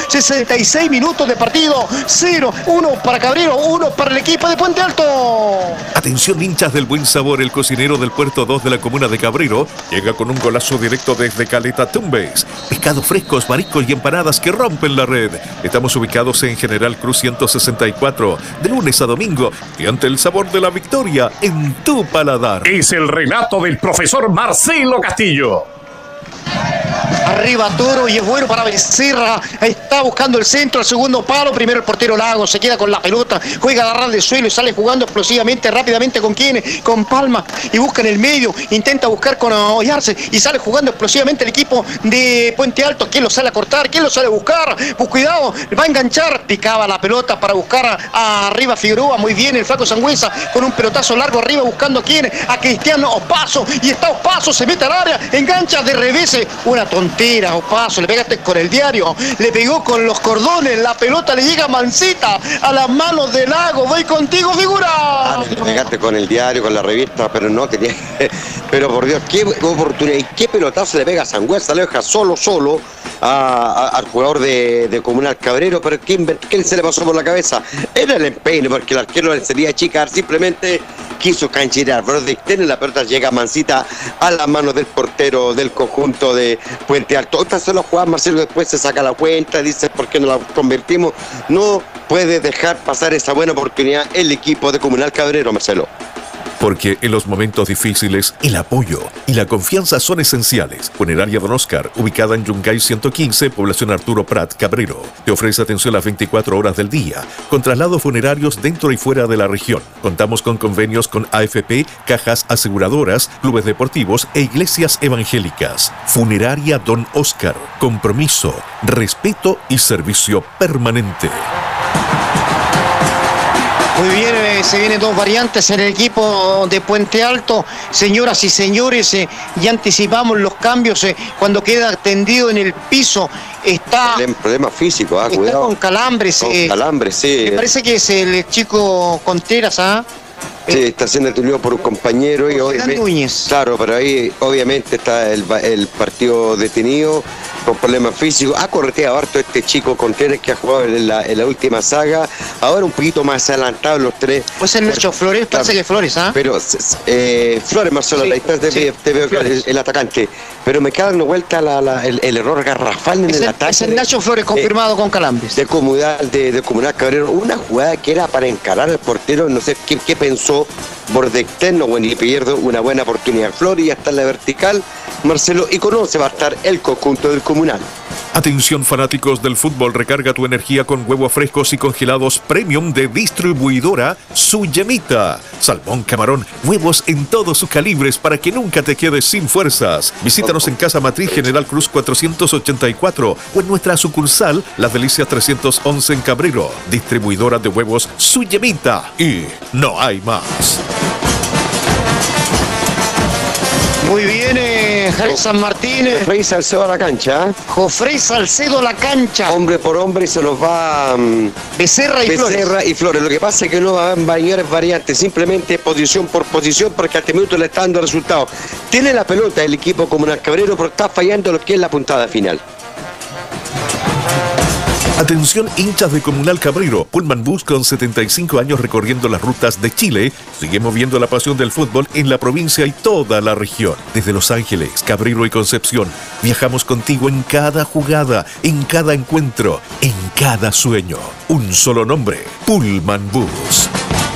[SPEAKER 2] 66 minutos de partido, 0-1 para Cabrero, 1 para el equipo de Puente Alto.
[SPEAKER 3] Atención hinchas del buen sabor, el cocinero del Puerto 2 de la comuna de Cabrero llega con un golazo directo desde Caleta Tumbes. Pescados frescos, mariscos y empanadas que rompen la red. Estamos ubicados en General Cruz 164, de lunes a domingo, y ante el sabor de la victoria en tu paladar.
[SPEAKER 4] Es el relato del profesor Marcelo Castillo.
[SPEAKER 2] Arriba Toro y es bueno para Becerra, está buscando el centro, el segundo palo, primero el portero Lagos, se queda con la pelota, juega a ras de suelo y sale jugando explosivamente, rápidamente con quién, con Palma y busca en el medio, intenta buscar con Ollarse y sale jugando explosivamente el equipo de Puente Alto. ¿Quién lo sale a cortar? ¿Quién lo sale a buscar? Pues cuidado, va a enganchar, picaba la pelota para buscar arriba Figueroa, muy bien el flaco Sangüesa con un pelotazo largo arriba buscando a quién, a Cristiano Opaso, y está Opaso, se mete al área, engancha de revés, una tontería Opaso, le pegaste con el diario, le pegó con los cordones, la pelota le llega mansita a las manos de Lago. Voy contigo, figura.
[SPEAKER 1] Le pegaste con el diario, con la revista, pero no tenía. Pero por Dios, qué oportunidad y qué pelotazo le pega a Sangüesa, le deja solo al jugador de Comunal Cabrero, pero ¿quién se le pasó por la cabeza? Era el empeine, porque el arquero le sería chicar, simplemente quiso cancherear, pero de externo la pelota llega mansita a las manos del portero del conjunto de Puente Alto. Esta se lo juega Marcelo, después se saca la cuenta, dice ¿por qué no la convertimos? No puede dejar pasar esa buena oportunidad el equipo de Comunal Cabrero, Marcelo.
[SPEAKER 3] Porque en los momentos difíciles, el apoyo y la confianza son esenciales. Funeraria Don Oscar, ubicada en Yungay 115, población Arturo Prat, Cabrero. Te ofrece atención las 24 horas del día, con traslados funerarios dentro y fuera de la región. Contamos con convenios con AFP, cajas aseguradoras, clubes deportivos e iglesias evangélicas. Funeraria Don Oscar, compromiso, respeto y servicio permanente.
[SPEAKER 2] Muy bien, se vienen dos variantes en el equipo de Puente Alto. Señoras y señores, ya anticipamos los cambios cuando queda tendido en el piso. Está
[SPEAKER 1] problema físico,
[SPEAKER 2] está
[SPEAKER 1] cuidado.
[SPEAKER 2] Con calambres.
[SPEAKER 1] Con calambres, sí.
[SPEAKER 2] Me parece que es el chico Contreras, ¿ah?
[SPEAKER 1] Sí, está siendo atendido por un compañero y obviamente, claro, pero ahí obviamente está el partido detenido con problemas físicos. Ha correteado harto este chico Contreras que ha jugado en la última saga. Ahora un poquito más adelantado los tres.
[SPEAKER 2] Pues el Nacho Flores, parece que Flores, ¿ah?
[SPEAKER 1] Pero Flores, Marcelo, sí, ahí está, te veo el atacante. Pero me queda dando vuelta el error garrafal en el ataque.
[SPEAKER 2] Es el Nacho Flores confirmado con calambres.
[SPEAKER 1] De Comunal Cabrero. Una jugada que era para encarar al portero, no sé qué pensó, borde externo, bueno, y pierde una buena oportunidad. Flores ya está en la vertical, Marcelo, y con 11 va a estar el conjunto del Comunal. Comunal.
[SPEAKER 3] Atención fanáticos del fútbol, recarga tu energía con huevos frescos y congelados premium de distribuidora Su Yemita. Salmón, camarón, huevos en todos sus calibres para que nunca te quedes sin fuerzas. Visítanos en Casa Matriz General Cruz 484 o en nuestra sucursal Las Delicias 311 en Cabrero. Distribuidora de huevos Su Yemita. Y no hay más.
[SPEAKER 2] Muy bien, Javier San Martín.
[SPEAKER 1] Jofrey Salcedo a la cancha.
[SPEAKER 2] Jofrey Salcedo a la cancha.
[SPEAKER 1] Hombre por hombre se nos va
[SPEAKER 2] Becerra y Flores.
[SPEAKER 1] Lo que pasa es que no van mayores variantes, simplemente posición por posición, porque a este minuto le está dando resultado. Tiene la pelota el equipo Comunal Cabrero, pero está fallando lo que es la puntada final.
[SPEAKER 3] Atención hinchas de Comunal Cabrero, Pullman Bus con 75 años recorriendo las rutas de Chile, sigue moviendo la pasión del fútbol en la provincia y toda la región. Desde Los Ángeles, Cabrero y Concepción, viajamos contigo en cada jugada, en cada encuentro, en cada sueño. Un solo nombre, Pullman Bus.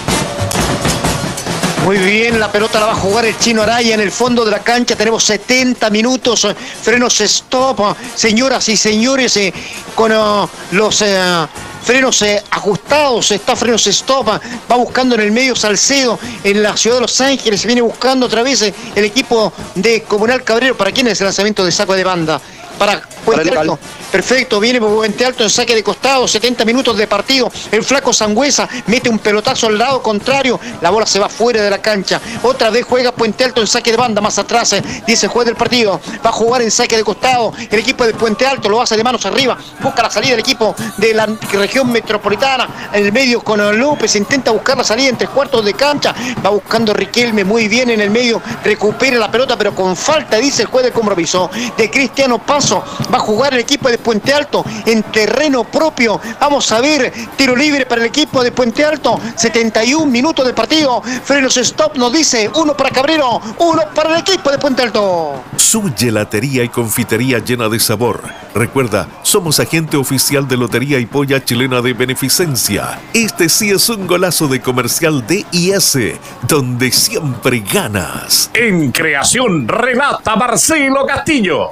[SPEAKER 2] Muy bien, la pelota la va a jugar el Chino Araya en el fondo de la cancha. Tenemos 70 minutos, frenos stop, señoras y señores, con los frenos ajustados, está frenos stop, va buscando en el medio Salcedo, en la ciudad de Los Ángeles, viene buscando otra vez el equipo de Comunal Cabrero. ¿Para quién es el lanzamiento de saco de banda? Para Puente Alto. Perfecto, viene por Puente Alto en saque de costado, 70 minutos de partido. El flaco Sangüesa mete un pelotazo al lado contrario, la bola se va fuera de la cancha. Otra vez juega Puente Alto en saque de banda, más atrás, dice el juez del partido. Va a jugar en saque de costado el equipo de Puente Alto, lo hace de manos arriba, busca la salida del equipo de la región metropolitana. En el medio con López, intenta buscar la salida en 3/4 de cancha. Va buscando Riquelme muy bien en el medio, recupera la pelota, pero con falta, dice el juez del compromiso, de Cristiano Paso. Va a jugar el equipo de Puente Alto en terreno propio. Vamos a ver, tiro libre para el equipo de Puente Alto. 71 minutos de partido. Frenos stop nos dice, 1 para Cabrero, 1 para el equipo de Puente Alto.
[SPEAKER 3] Su gelatería y confitería llena de sabor. Recuerda, somos agente oficial de Lotería y Polla Chilena de Beneficencia. Este sí es un golazo de comercial DIS, donde siempre ganas.
[SPEAKER 4] En creación relata Marcelo Castillo.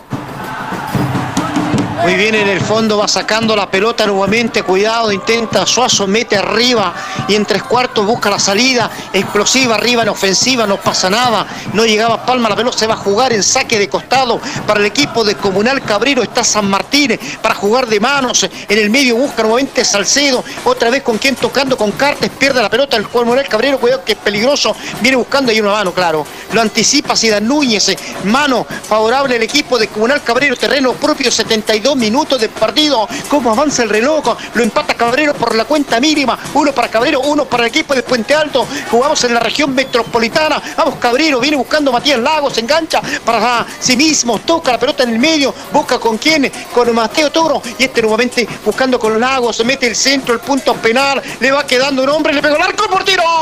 [SPEAKER 2] Muy bien, en el fondo va sacando la pelota nuevamente, cuidado, intenta Suazo, mete arriba y en 3/4 busca la salida, explosiva arriba en ofensiva, no pasa nada, no llegaba Palma, la pelota se va a jugar en saque de costado para el equipo de Comunal Cabrero. Está San Martín para jugar de manos, en el medio busca nuevamente Salcedo, otra vez con quien tocando con Cartes, pierde la pelota el Comunal Cabrero, cuidado que es peligroso, viene buscando ahí una mano, claro, lo anticipa Zidane Núñez, mano favorable al equipo de Comunal Cabrero, terreno propio, 72 minutos de partido. Cómo avanza el reloj, lo empata Cabrero por la cuenta mínima, 1 para Cabrero, 1 para el equipo de Puente Alto. Jugamos en la región metropolitana, vamos Cabrero, viene buscando Matías Lagos, engancha para sí mismo, toca la pelota en el medio, busca con quién, con Mateo Toro, y este nuevamente buscando con Lagos, se mete el centro, el punto penal, le va quedando un hombre, le pega el arco, por tiro,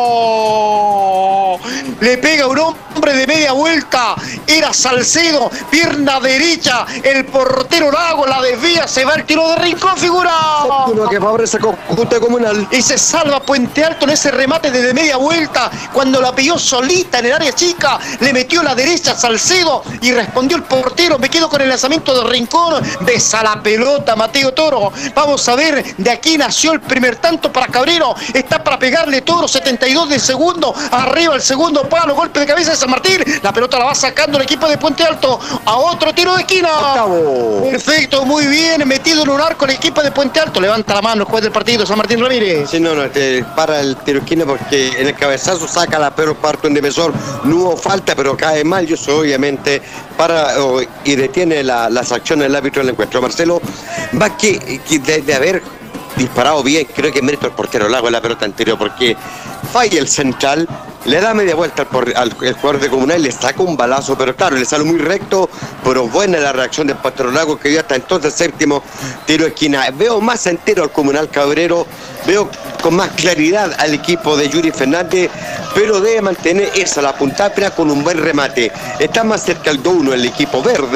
[SPEAKER 2] le pega un hombre de media vuelta, era Salcedo, pierna derecha, el portero Lagos la desvía, se va el tiro de Rincón, figura.
[SPEAKER 1] Uno que favorece conjunto Comunal.
[SPEAKER 2] Y se salva Puente Alto en ese remate desde media vuelta, cuando la pilló solita en el área chica, le metió la derecha Salcedo y respondió el portero, me quedo con el lanzamiento de Rincón, besa la pelota Mateo Toro. Vamos a ver, de aquí nació el primer tanto para Cabrero, está para pegarle Toro, 72 de segundo, arriba el segundo palo, golpe de cabeza de San Martín, la pelota la va sacando el equipo de Puente Alto a otro tiro de esquina.
[SPEAKER 1] Octavo.
[SPEAKER 2] Perfecto, muy bien, metido en un arco el equipo de Puente Alto, levanta la mano el juez del partido, San Martín Ramírez.
[SPEAKER 1] Sí, no, para el tiro esquina porque en el cabezazo saca la pero parte un defensor, no hubo falta, pero cae mal, y eso obviamente para y detiene las acciones del árbitro del encuentro. Marcelo, va que de haber disparado bien, creo que mérito el portero Lago en la pelota anterior, porque falla el central, le da media vuelta al jugador de Comunal y le saca un balazo, pero claro, le sale muy recto, pero buena la reacción del portero Lago, que dio hasta entonces séptimo tiro de esquina. Veo más entero al Comunal Cabrero, veo con más claridad al equipo de Yuri Fernández, pero debe mantener esa la puntada con un buen remate. Está más cerca el 2-1 el equipo verde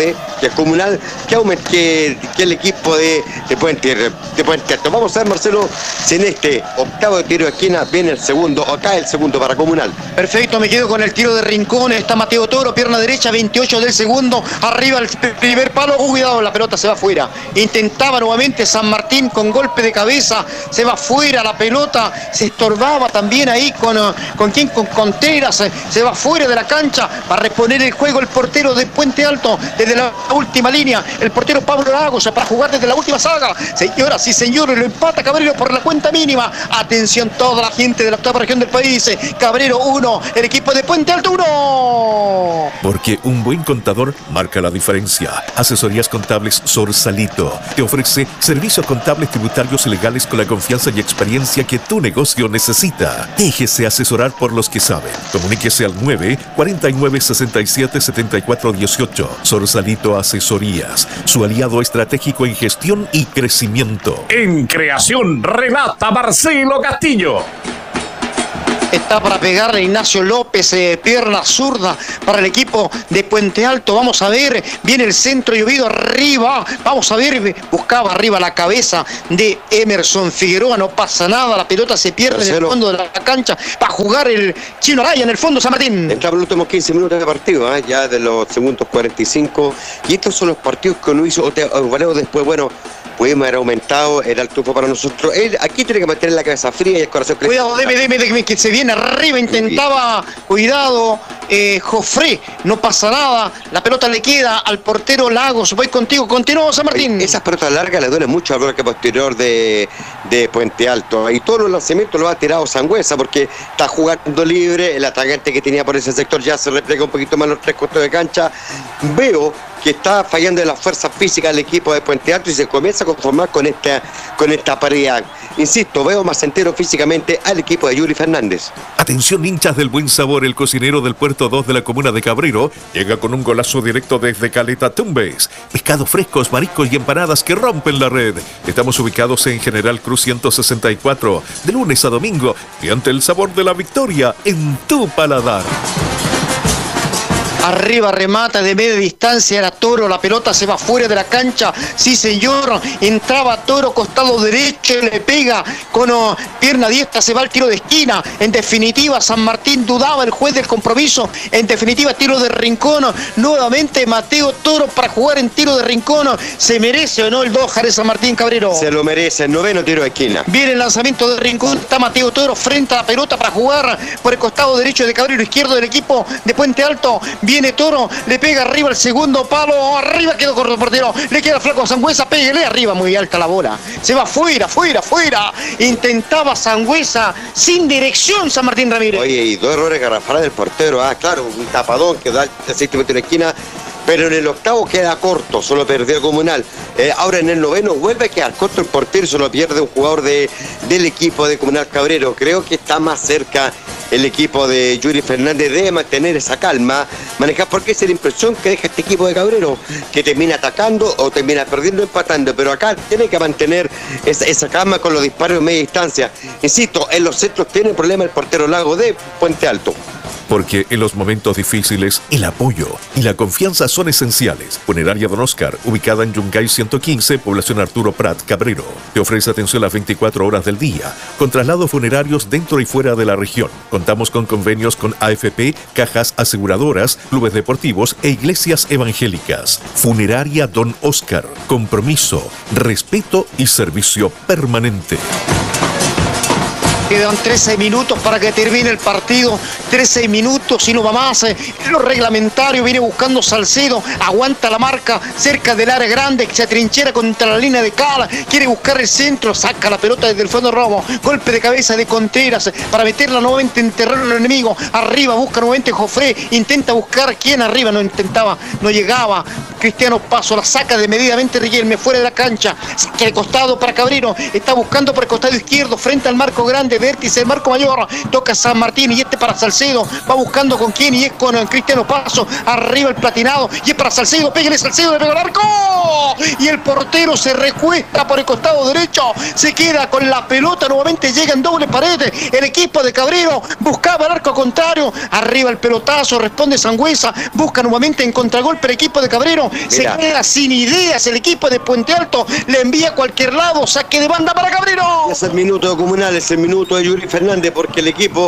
[SPEAKER 1] que Comunal que el equipo de Puente Alto. Vamos a ver, Marcelo, si en este octavo de tiro de esquina viene el segundo, o cae el segundo para Comunal.
[SPEAKER 2] Perfecto, me quedo con el tiro de Rincón. Está Mateo Toro, pierna derecha, 28 del segundo. Arriba el primer palo. Cuidado, la pelota se va afuera. Intentaba nuevamente San Martín con golpe de cabeza. Se va afuera la pelota. Se estorbaba también ahí con Contreras. Se va fuera de la cancha. Va a reponer el juego el portero de Puente Alto desde la última línea. El portero Pablo Lagos para jugar desde la última saga. Señoras y señores, lo empata Cabrero por la cuenta mínima. Atención toda la gente de la octava región del país. Cabrero 1, el equipo de Puente Alto 1.
[SPEAKER 3] Porque un buen contador marca la diferencia. Asesorías Contables Sorsalito te ofrece servicios contables, tributarios y legales con la confianza y experiencia que tu negocio necesita. Déjese asesorar por los que saben. Comuníquese al 9-49-67-74-18. Sorsalito Asesorías, su aliado estratégico en gestión y crecimiento.
[SPEAKER 4] En creación relata Marcelo Castillo.
[SPEAKER 2] Está para pegarle Ignacio López, pierna zurda para el equipo de Puente Alto. Vamos a ver, viene el centro llovido arriba. Vamos a ver, buscaba arriba la cabeza de Emerson Figueroa. No pasa nada, la pelota se pierde en el fondo de la cancha. Va a jugar el Chino Araya en el fondo, San Martín.
[SPEAKER 1] Entramos los últimos 15 minutos de partido, ya de los segundos 45. Y estos son los partidos que uno hizo. Después, bueno, pudimos haber aumentado, era el triunfo para nosotros. Él aquí tiene que mantener la cabeza fría y el corazón crecido.
[SPEAKER 2] Cuidado, deme, que se viene arriba, intentaba, cuidado, Jofré, no pasa nada, la pelota le queda al portero Lagos. Voy contigo, continúa, San Martín.
[SPEAKER 1] Esas pelotas largas le duelen mucho al bloque posterior de Puente Alto, y todos los lanzamientos los ha tirado Sangüesa porque está jugando libre. El atacante que tenía por ese sector ya se repliega un poquito más los tres costos de cancha. Veo que está fallando de la fuerza física del equipo de Puente Alto y se comienza a conformar con esta paridad. Insisto, veo más entero físicamente al equipo de Yuri Fernández.
[SPEAKER 3] Atención, hinchas del buen sabor, el cocinero del Puerto 2 de la comuna de Cabrero llega con un golazo directo desde Caleta Tumbes. Pescados frescos, mariscos y empanadas que rompen la red. Estamos ubicados en General Cruz 164, de lunes a domingo, y ante el sabor de la victoria en tu paladar.
[SPEAKER 2] Arriba remata de media distancia, era Toro, la pelota se va fuera de la cancha, sí señor, entraba Toro, costado derecho, le pega con pierna diestra, se va al tiro de esquina. En definitiva, San Martín dudaba el juez del compromiso. En definitiva, tiro de Rincón, nuevamente Mateo Toro para jugar en tiro de Rincón. ¿Se merece o no el Dójar de San Martín, Cabrero?
[SPEAKER 1] Se lo merece, el noveno tiro de esquina.
[SPEAKER 2] Viene el lanzamiento de Rincón, está Mateo Toro frente a la pelota para jugar por el costado derecho de Cabrero, izquierdo del equipo de Puente Alto. Viene Toro, le pega arriba el segundo palo, arriba quedó corto el portero, le queda flaco a Sangüesa, pégale arriba, muy alta la bola, se va fuera, intentaba Sangüesa, sin dirección San Martín Ramírez.
[SPEAKER 1] Oye, y dos errores garrafales del portero, claro, un tapadón que da el 6 metros de esquina, pero en el octavo queda corto, solo perdió Comunal. Ahora en el noveno vuelve a quedar corto el portero, solo pierde un jugador del equipo de Comunal Cabrero. Creo que está más cerca el equipo de Yuri Fernández de mantener esa calma, manejar, porque esa es la impresión que deja este equipo de Cabrero, que termina atacando o termina perdiendo, empatando, pero acá tiene que mantener esa calma con los disparos de media distancia. Insisto, en los centros tiene problema el portero Lago de Puente Alto.
[SPEAKER 3] Porque en los momentos difíciles, el apoyo y la confianza son esenciales. Funeraria Don Oscar, ubicada en Yungay 115, población Arturo Prat, Cabrero. Te ofrece atención las 24 horas del día, con traslados funerarios dentro y fuera de la región. Contamos con convenios con AFP, cajas aseguradoras, clubes deportivos e iglesias evangélicas. Funeraria Don Oscar. Compromiso, respeto y servicio permanente.
[SPEAKER 2] Quedan 13 minutos para que termine el partido, 13 minutos y no va más. Lo reglamentario viene buscando Salcedo, aguanta la marca cerca del área grande, que se atrinchera contra la línea de cal, quiere buscar el centro, saca la pelota desde el fondo robo, golpe de cabeza de Contreras para meterla nuevamente en terreno del enemigo. Arriba busca nuevamente Jofré, intenta buscar quién arriba, no llegaba. Cristiano Paso la saca de medidamente Riquelme fuera de la cancha, saque de costado para Cabrero, está buscando por el costado izquierdo frente al marco grande. de vértice del marco mayor, toca San Martín y este para Salcedo, va buscando con quién y es con Cristiano Paso, arriba el platinado y es para Salcedo, pégale Salcedo, le pega el arco y el portero se recuesta por el costado derecho, se queda con la pelota, nuevamente llega en doble pared el equipo de Cabrero, buscaba el arco contrario, arriba el pelotazo, responde Sangüesa, busca nuevamente en contragolpe el equipo de Cabrero, se queda sin ideas el equipo de Puente Alto, le envía a cualquier lado, saque de banda para Cabrero.
[SPEAKER 1] Es el minuto Comunal, es el minuto de Yuri Fernández, porque el equipo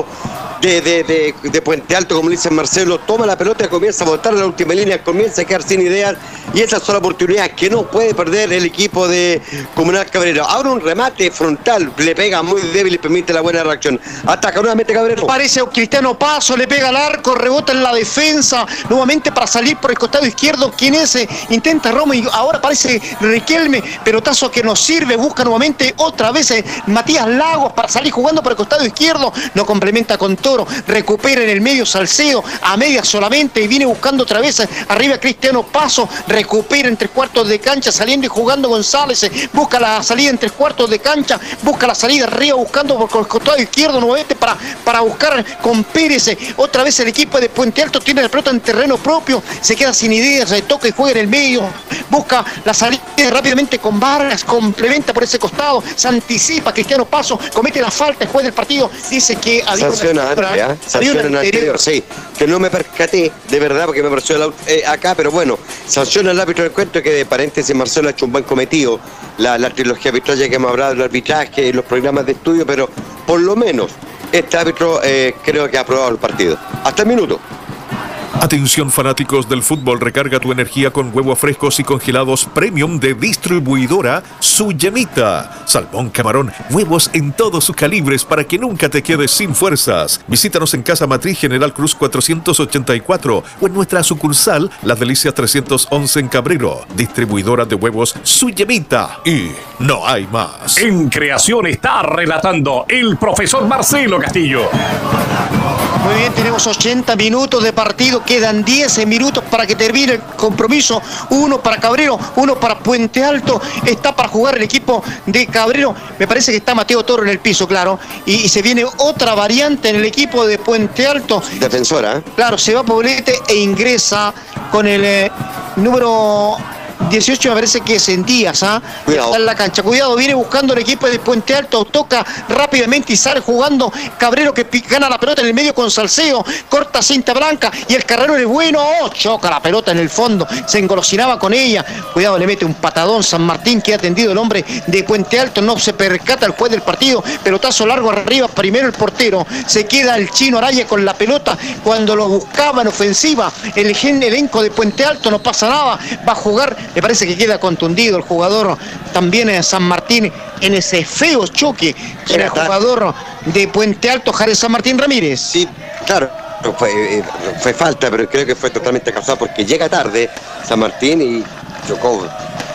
[SPEAKER 1] de Puente Alto, como dice Marcelo, toma la pelota, comienza a botar la última línea, comienza a quedar sin ideas, y esa es la oportunidad que no puede perder el equipo de Comunal Cabrero. Ahora un remate frontal, le pega muy débil y permite la buena reacción. Ataca nuevamente Cabrero.
[SPEAKER 2] Parece Cristiano Paso, le pega al arco, rebota en la defensa, nuevamente para salir por el costado izquierdo, quien es, intenta Romo y ahora parece Riquelme, pelotazo que nos sirve, busca nuevamente otra vez Matías Lagos para salir jugando por el costado izquierdo, no complementa con Toro, recupera en el medio Salcedo, a medias solamente y viene buscando otra vez arriba Cristiano Paso, recupera en 3/4 de cancha, saliendo y jugando González, busca la salida en 3/4 de cancha, busca la salida arriba buscando por el costado izquierdo nuevamente para buscar con Pérez, otra vez el equipo de Puente Alto tiene la pelota en terreno propio, se queda sin ideas, se toca y juega en el medio, busca la salida rápidamente con Vargas, complementa por ese costado, se anticipa Cristiano Paso, comete la falta, el juez del partido dice que había
[SPEAKER 1] sanción anterior, sí, que no me percaté de verdad porque me pareció acá, pero bueno, sanciona el árbitro del encuentro, que de paréntesis Marcelo ha hecho un buen cometido, la trilogía arbitraria que hemos hablado del arbitraje, los programas de estudio, pero por lo menos este árbitro creo que ha aprobado el partido. Hasta el minuto.
[SPEAKER 3] Atención fanáticos del fútbol, recarga tu energía con huevos frescos y congelados premium de distribuidora Su Llemita. Salmón, camarón, huevos en todos sus calibres para que nunca te quedes sin fuerzas. Visítanos en Casa Matriz General Cruz 484 o en nuestra sucursal Las Delicias 311 en Cabrero. Distribuidora de huevos Su Llemita. Y no hay más.
[SPEAKER 4] En creación está relatando el profesor Marcelo Castillo.
[SPEAKER 2] Muy bien, tenemos 80 minutos de partido, quedan 10 minutos para que termine el compromiso, uno para Cabrero, uno para Puente Alto, está para jugar el equipo de Cabrero, me parece que está Mateo Toro en el piso, claro, y se viene otra variante en el equipo de Puente Alto.
[SPEAKER 1] Defensora.
[SPEAKER 2] Claro, se va Poblete e ingresa con el número 18, me parece que es en Díaz, está en la cancha, cuidado, viene buscando el equipo de Puente Alto, toca rápidamente y sale jugando Cabrero, que gana la pelota en el medio con Salcedo, corta cinta blanca y el carrero es bueno, choca la pelota en el fondo, se engolosinaba con ella, cuidado, le mete un patadón San Martín, que ha atendido el hombre de Puente Alto, no se percata el juez del partido, pelotazo largo arriba, primero el portero, se queda el Chino Araya con la pelota, cuando lo buscaba en ofensiva, el elenco de Puente Alto, no pasa nada, va a jugar. Me parece que queda contundido el jugador también en San Martín en ese feo choque con el jugador de Puente Alto, Jared San Martín Ramírez.
[SPEAKER 1] Sí, claro, fue falta, pero creo que fue totalmente causado porque llega tarde San Martín y chocó.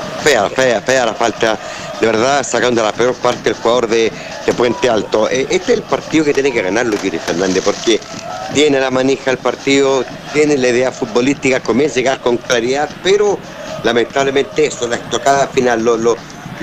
[SPEAKER 1] Fea la falta, de verdad, sacando la peor parte el jugador de Puente Alto. Este es el partido que tiene que ganarlo Yuri Fernández, porque tiene la manija el partido, tiene la idea futbolística, comienza a llegar con claridad, pero lamentablemente eso, la estocada final, lo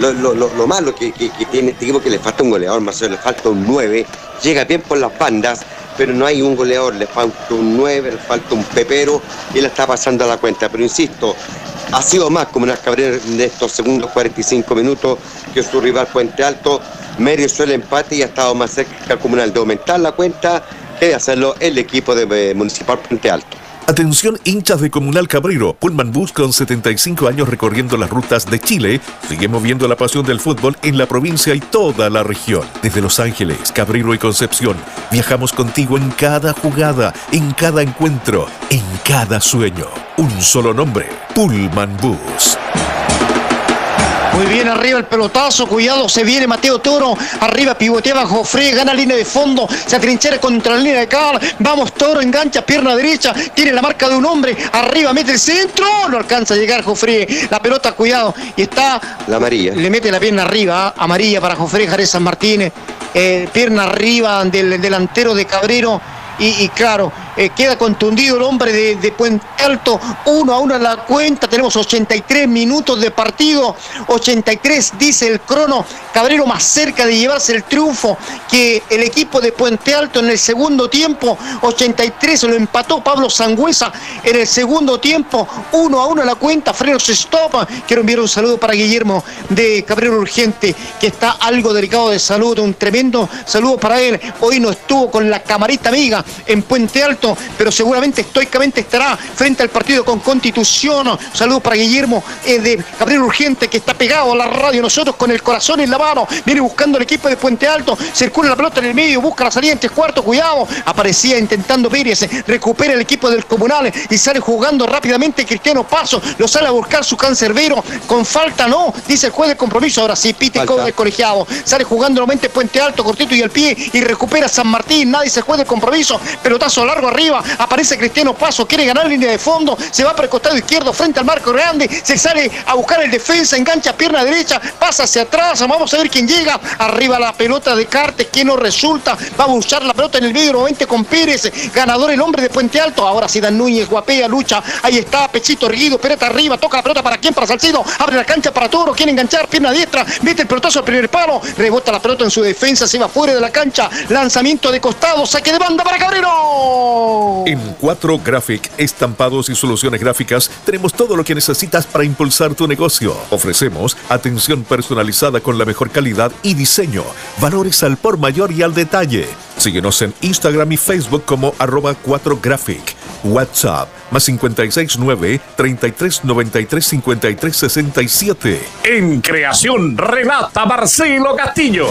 [SPEAKER 1] malo que tiene este equipo, que le falta un goleador, más o menos le falta un 9, llega bien por las bandas, pero no hay un goleador, le falta un 9, le falta un pepero y le está pasando a la cuenta, pero insisto, ha sido más como una Cabrera en estos segundos 45 minutos que su rival Puente Alto, mereció el empate y ha estado más cerca al Comunal de aumentar la cuenta que de hacerlo el equipo de Municipal Puente Alto.
[SPEAKER 3] Atención hinchas de Comunal Cabrero, Pullman Bus con 75 años recorriendo las rutas de Chile, sigue moviendo la pasión del fútbol en la provincia y toda la región. Desde Los Ángeles, Cabrero y Concepción, viajamos contigo en cada jugada, en cada encuentro, en cada sueño. Un solo nombre, Pullman Bus.
[SPEAKER 2] Muy bien, arriba el pelotazo, cuidado, se viene Mateo Toro, arriba pivoteaba Jofré, gana línea de fondo, se atrinchera contra la línea de cal, vamos Toro, engancha, pierna derecha, tiene la marca de un hombre, arriba mete el centro, no alcanza a llegar Jofré, la pelota, cuidado, y está...
[SPEAKER 1] La amarilla.
[SPEAKER 2] Le mete la pierna arriba, amarilla para Jofré, Jared San Martín, pierna arriba del delantero de Cabrero, y claro, queda contundido el hombre de Puente Alto. 1-1 en la cuenta. Tenemos 83 minutos de partido. 83 dice el crono. Cabrero más cerca de llevarse el triunfo que el equipo de Puente Alto en el segundo tiempo. 83 lo empató Pablo Sangüesa en el segundo tiempo. 1-1 en la cuenta. Frenos stop. Quiero enviar un saludo para Guillermo de Cabrero Urgente, que está algo delicado de salud. Un tremendo saludo para él. Hoy no estuvo con la camarita amiga en Puente Alto, pero seguramente estoicamente estará frente al partido con Constitución. Saludos para Guillermo de Cabrero Urgente, que está pegado a la radio. Nosotros con el corazón en la mano. Viene buscando el equipo de Puente Alto. Circula la pelota en el medio. Busca la salida en 3/4. Cuidado. Aparecía intentando Pérez. Recupera el equipo del Comunal y sale jugando rápidamente Cristiano Paso. Lo sale a buscar su cancerbero. Con falta no. Dice el juez de compromiso. Ahora sí, pite del colegiado. Sale jugando nuevamente Puente Alto. Cortito y al pie. Y recupera San Martín. Nadie se juega el compromiso. Pelotazo largo arriba. Aparece Cristiano Paso. Quiere ganar línea de fondo. Se va por el costado izquierdo frente al marco grande. Se sale a buscar el defensa. Engancha pierna derecha. Pasa hacia atrás. Vamos a ver quién llega. Arriba la pelota de Cartes. Que no resulta. Va a buscar la pelota en el medio nuevamente con Pérez. Ganador el hombre de Puente Alto. Ahora sí Dan Núñez. Guapea, lucha. Ahí está. Pechito erguido. Pereta arriba. Toca la pelota para quién. Para Salcido. Abre la cancha para Toro. Quiere enganchar. Pierna diestra. Mete el pelotazo al primer palo. Rebota la pelota en su defensa. Se va fuera de la cancha. Lanzamiento de costado. Saque de banda para Cabrero.
[SPEAKER 3] En 4 Graphic, estampados y soluciones gráficas, tenemos todo lo que necesitas para impulsar tu negocio. Ofrecemos atención personalizada con la mejor calidad y diseño. Valores al por mayor y al detalle. Síguenos en Instagram y Facebook como @4Graphic. WhatsApp +569 33 93 53 67.
[SPEAKER 4] En creación relata Marcelo Castillo.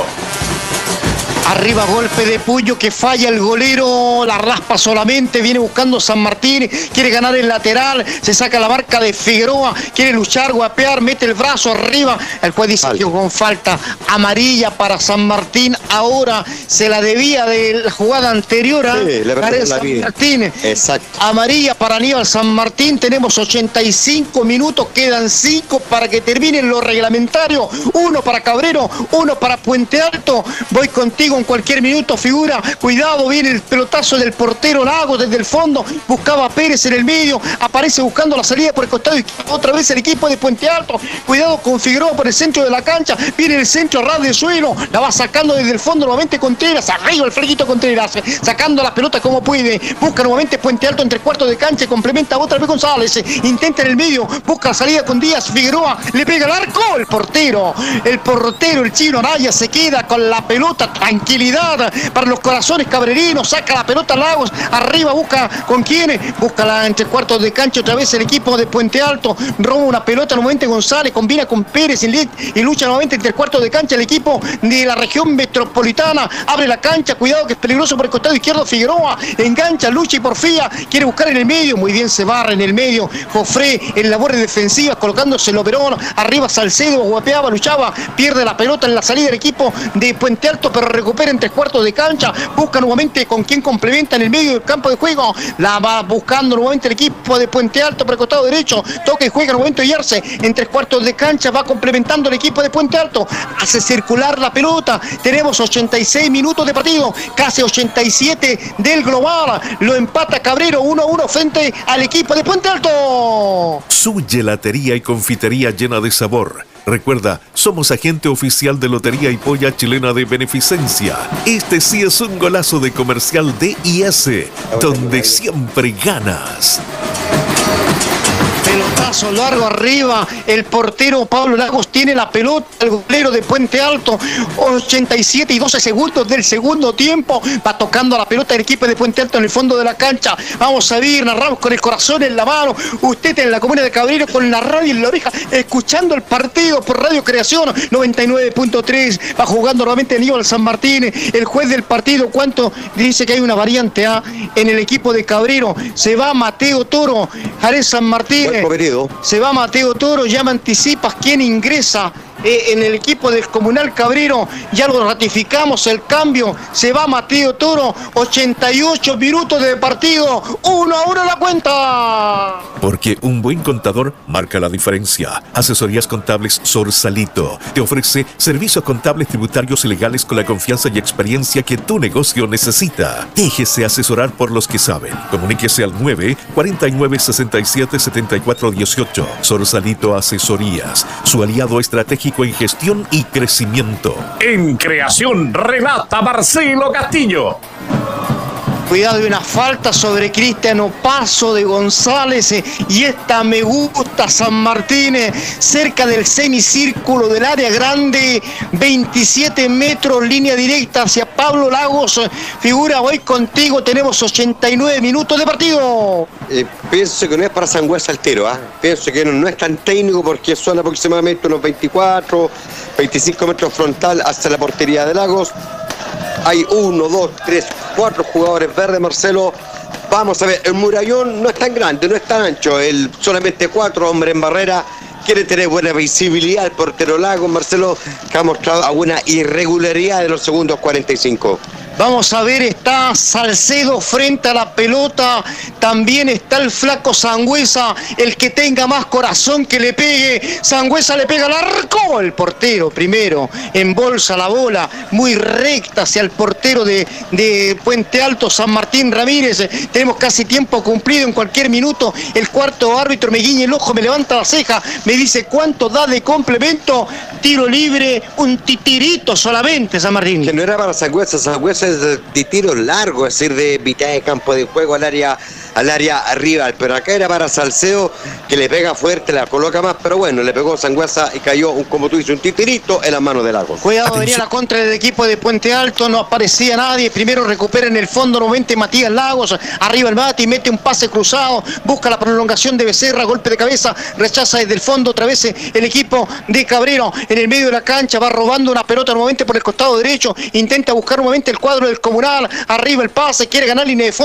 [SPEAKER 2] Arriba golpe de Puyo que falla el golero, la raspa solamente, viene buscando San Martín, quiere ganar el lateral, se saca la marca de Figueroa, quiere luchar, guapear, mete el brazo arriba, el juez dice que con falta amarilla para San Martín, ahora se la debía de la jugada anterior a San Martín.
[SPEAKER 1] Exacto.
[SPEAKER 2] Amarilla para Aníbal San Martín, tenemos 85 minutos, quedan 5 para que terminen los reglamentarios, 1 para Cabrero, 1 para Puente Alto, voy contigo en cualquier minuto, figura, cuidado, viene el pelotazo del portero Lagos desde el fondo, buscaba a Pérez en el medio, aparece buscando la salida por el costado izquierdo, otra vez el equipo de Puente Alto, cuidado con Figueroa por el centro de la cancha, viene el centro a ras de suelo, la va sacando desde el fondo nuevamente Contreras, arriba el flequito Contreras, sacando la pelota como puede, busca nuevamente Puente Alto en 3/4 de cancha, complementa otra vez González, intenta en el medio, busca la salida con Díaz, Figueroa, le pega el arco, el portero, el chino Araya se queda con la pelota, tranquilidad para los corazones cabrerinos, saca la pelota Lagos, arriba busca con quién, busca la en 3/4 de cancha otra vez el equipo de Puente Alto, roba una pelota nuevamente González, combina con Pérez y lucha nuevamente en 3/4 de cancha el equipo de la región metropolitana, abre la cancha, cuidado que es peligroso por el costado izquierdo Figueroa, engancha, lucha y porfía, quiere buscar en el medio, muy bien se barra en el medio, Jofré en labores defensivas, colocándose el Oberón, arriba Salcedo, guapeaba, luchaba, pierde la pelota en la salida del equipo de Puente Alto, pero recupera en 3/4 de cancha, busca nuevamente con quien complementa en el medio del campo de juego, la va buscando nuevamente el equipo de Puente Alto por el costado derecho, toca y juega nuevamente Yarse, en 3/4 de cancha va complementando el equipo de Puente Alto, hace circular la pelota, tenemos 86 minutos de partido, casi 87 del global, lo empata Cabrero 1-1 frente al equipo de Puente Alto.
[SPEAKER 3] Su gelatería y confitería llena de sabor. Recuerda, somos agente oficial de Lotería y Polla Chilena de Beneficencia. Este sí es un golazo de comercial DIS, donde siempre ganas.
[SPEAKER 2] Pelotazo largo arriba, el portero Pablo Lagos tiene la pelota, el golero de Puente Alto, 87 y 12 segundos del segundo tiempo, va tocando la pelota del equipo de Puente Alto en el fondo de la cancha, vamos a ver, narramos con el corazón en la mano, usted en la comuna de Cabrero con la radio en la oreja, escuchando el partido por Radio Creación, 99.3, va jugando nuevamente Aníbal San Martín, el juez del partido, ¿cuánto? Dice que hay una variante A en el equipo de Cabrero, se va Mateo Toro, Jarez San Martín, se va Mateo Toro, ya me anticipas quién ingresa en el equipo del Comunal Cabrero. Ya lo ratificamos, el cambio. Se va Mateo Toro, 88 minutos de partido, 1-1 la cuenta.
[SPEAKER 3] Porque un buen contador marca la diferencia. Asesorías Contables Sorsalito te ofrece servicios contables, tributarios y legales con la confianza y experiencia que tu negocio necesita. Déjese asesorar por los que saben. Comuníquese al 9-49-67-74-18. Sorsalito Asesorías, su aliado estratégico en gestión y crecimiento.
[SPEAKER 4] En creación relata Marcelo Castillo.
[SPEAKER 2] Cuidado, de una falta sobre Cristiano Paso de González, y esta me gusta, San Martín, cerca del semicírculo del área grande, 27 metros, línea directa hacia Pablo Lagos. Figura, voy contigo, tenemos 89 minutos de partido.
[SPEAKER 1] Pienso que no es para Sangüesa al tiro, pienso que no es tan técnico, porque son aproximadamente unos 24, 25 metros frontal hacia la portería de Lagos. Hay 1, 2, 3, 4 jugadores verdes, Marcelo. Vamos a ver, el murallón no es tan grande, no es tan ancho. Solamente 4 hombres en barrera. Quiere tener buena visibilidad el portero Lagos, Marcelo, que ha mostrado alguna irregularidad en los segundos 45.
[SPEAKER 2] Vamos a ver, está Salcedo frente a la pelota, también está el flaco Sangüesa, el que tenga más corazón que le pegue. Sangüesa le pega al arco, el portero primero, embolsa la bola, muy recta hacia el portero de Puente Alto, San Martín Ramírez. Tenemos casi tiempo cumplido, en cualquier minuto el cuarto árbitro me guiña el ojo, me levanta la ceja, me dice cuánto da de complemento. Tiro libre, un titirito solamente, San Martín.
[SPEAKER 1] Que no era para Sangüesa, Sangüesa es de tiro largo, es decir, de mitad de campo de juego al área rival, pero acá era para Salcedo, que le pega fuerte, la coloca más, pero bueno, le pegó Sangüesa y cayó, como tú dices, un titirito en las manos de Lagos.
[SPEAKER 2] Cuidado, venía la contra del equipo de Puente Alto, no aparecía nadie, primero recupera en el fondo nuevamente Matías Lagos, arriba el Mati, mete un pase cruzado, busca la prolongación de Becerra, golpe de cabeza, rechaza desde el fondo otra vez el equipo de Cabrero, en el medio de la cancha, va robando una pelota nuevamente por el costado derecho, intenta buscar nuevamente el cuadro del Comunal, arriba el pase, quiere ganar línea de fondo.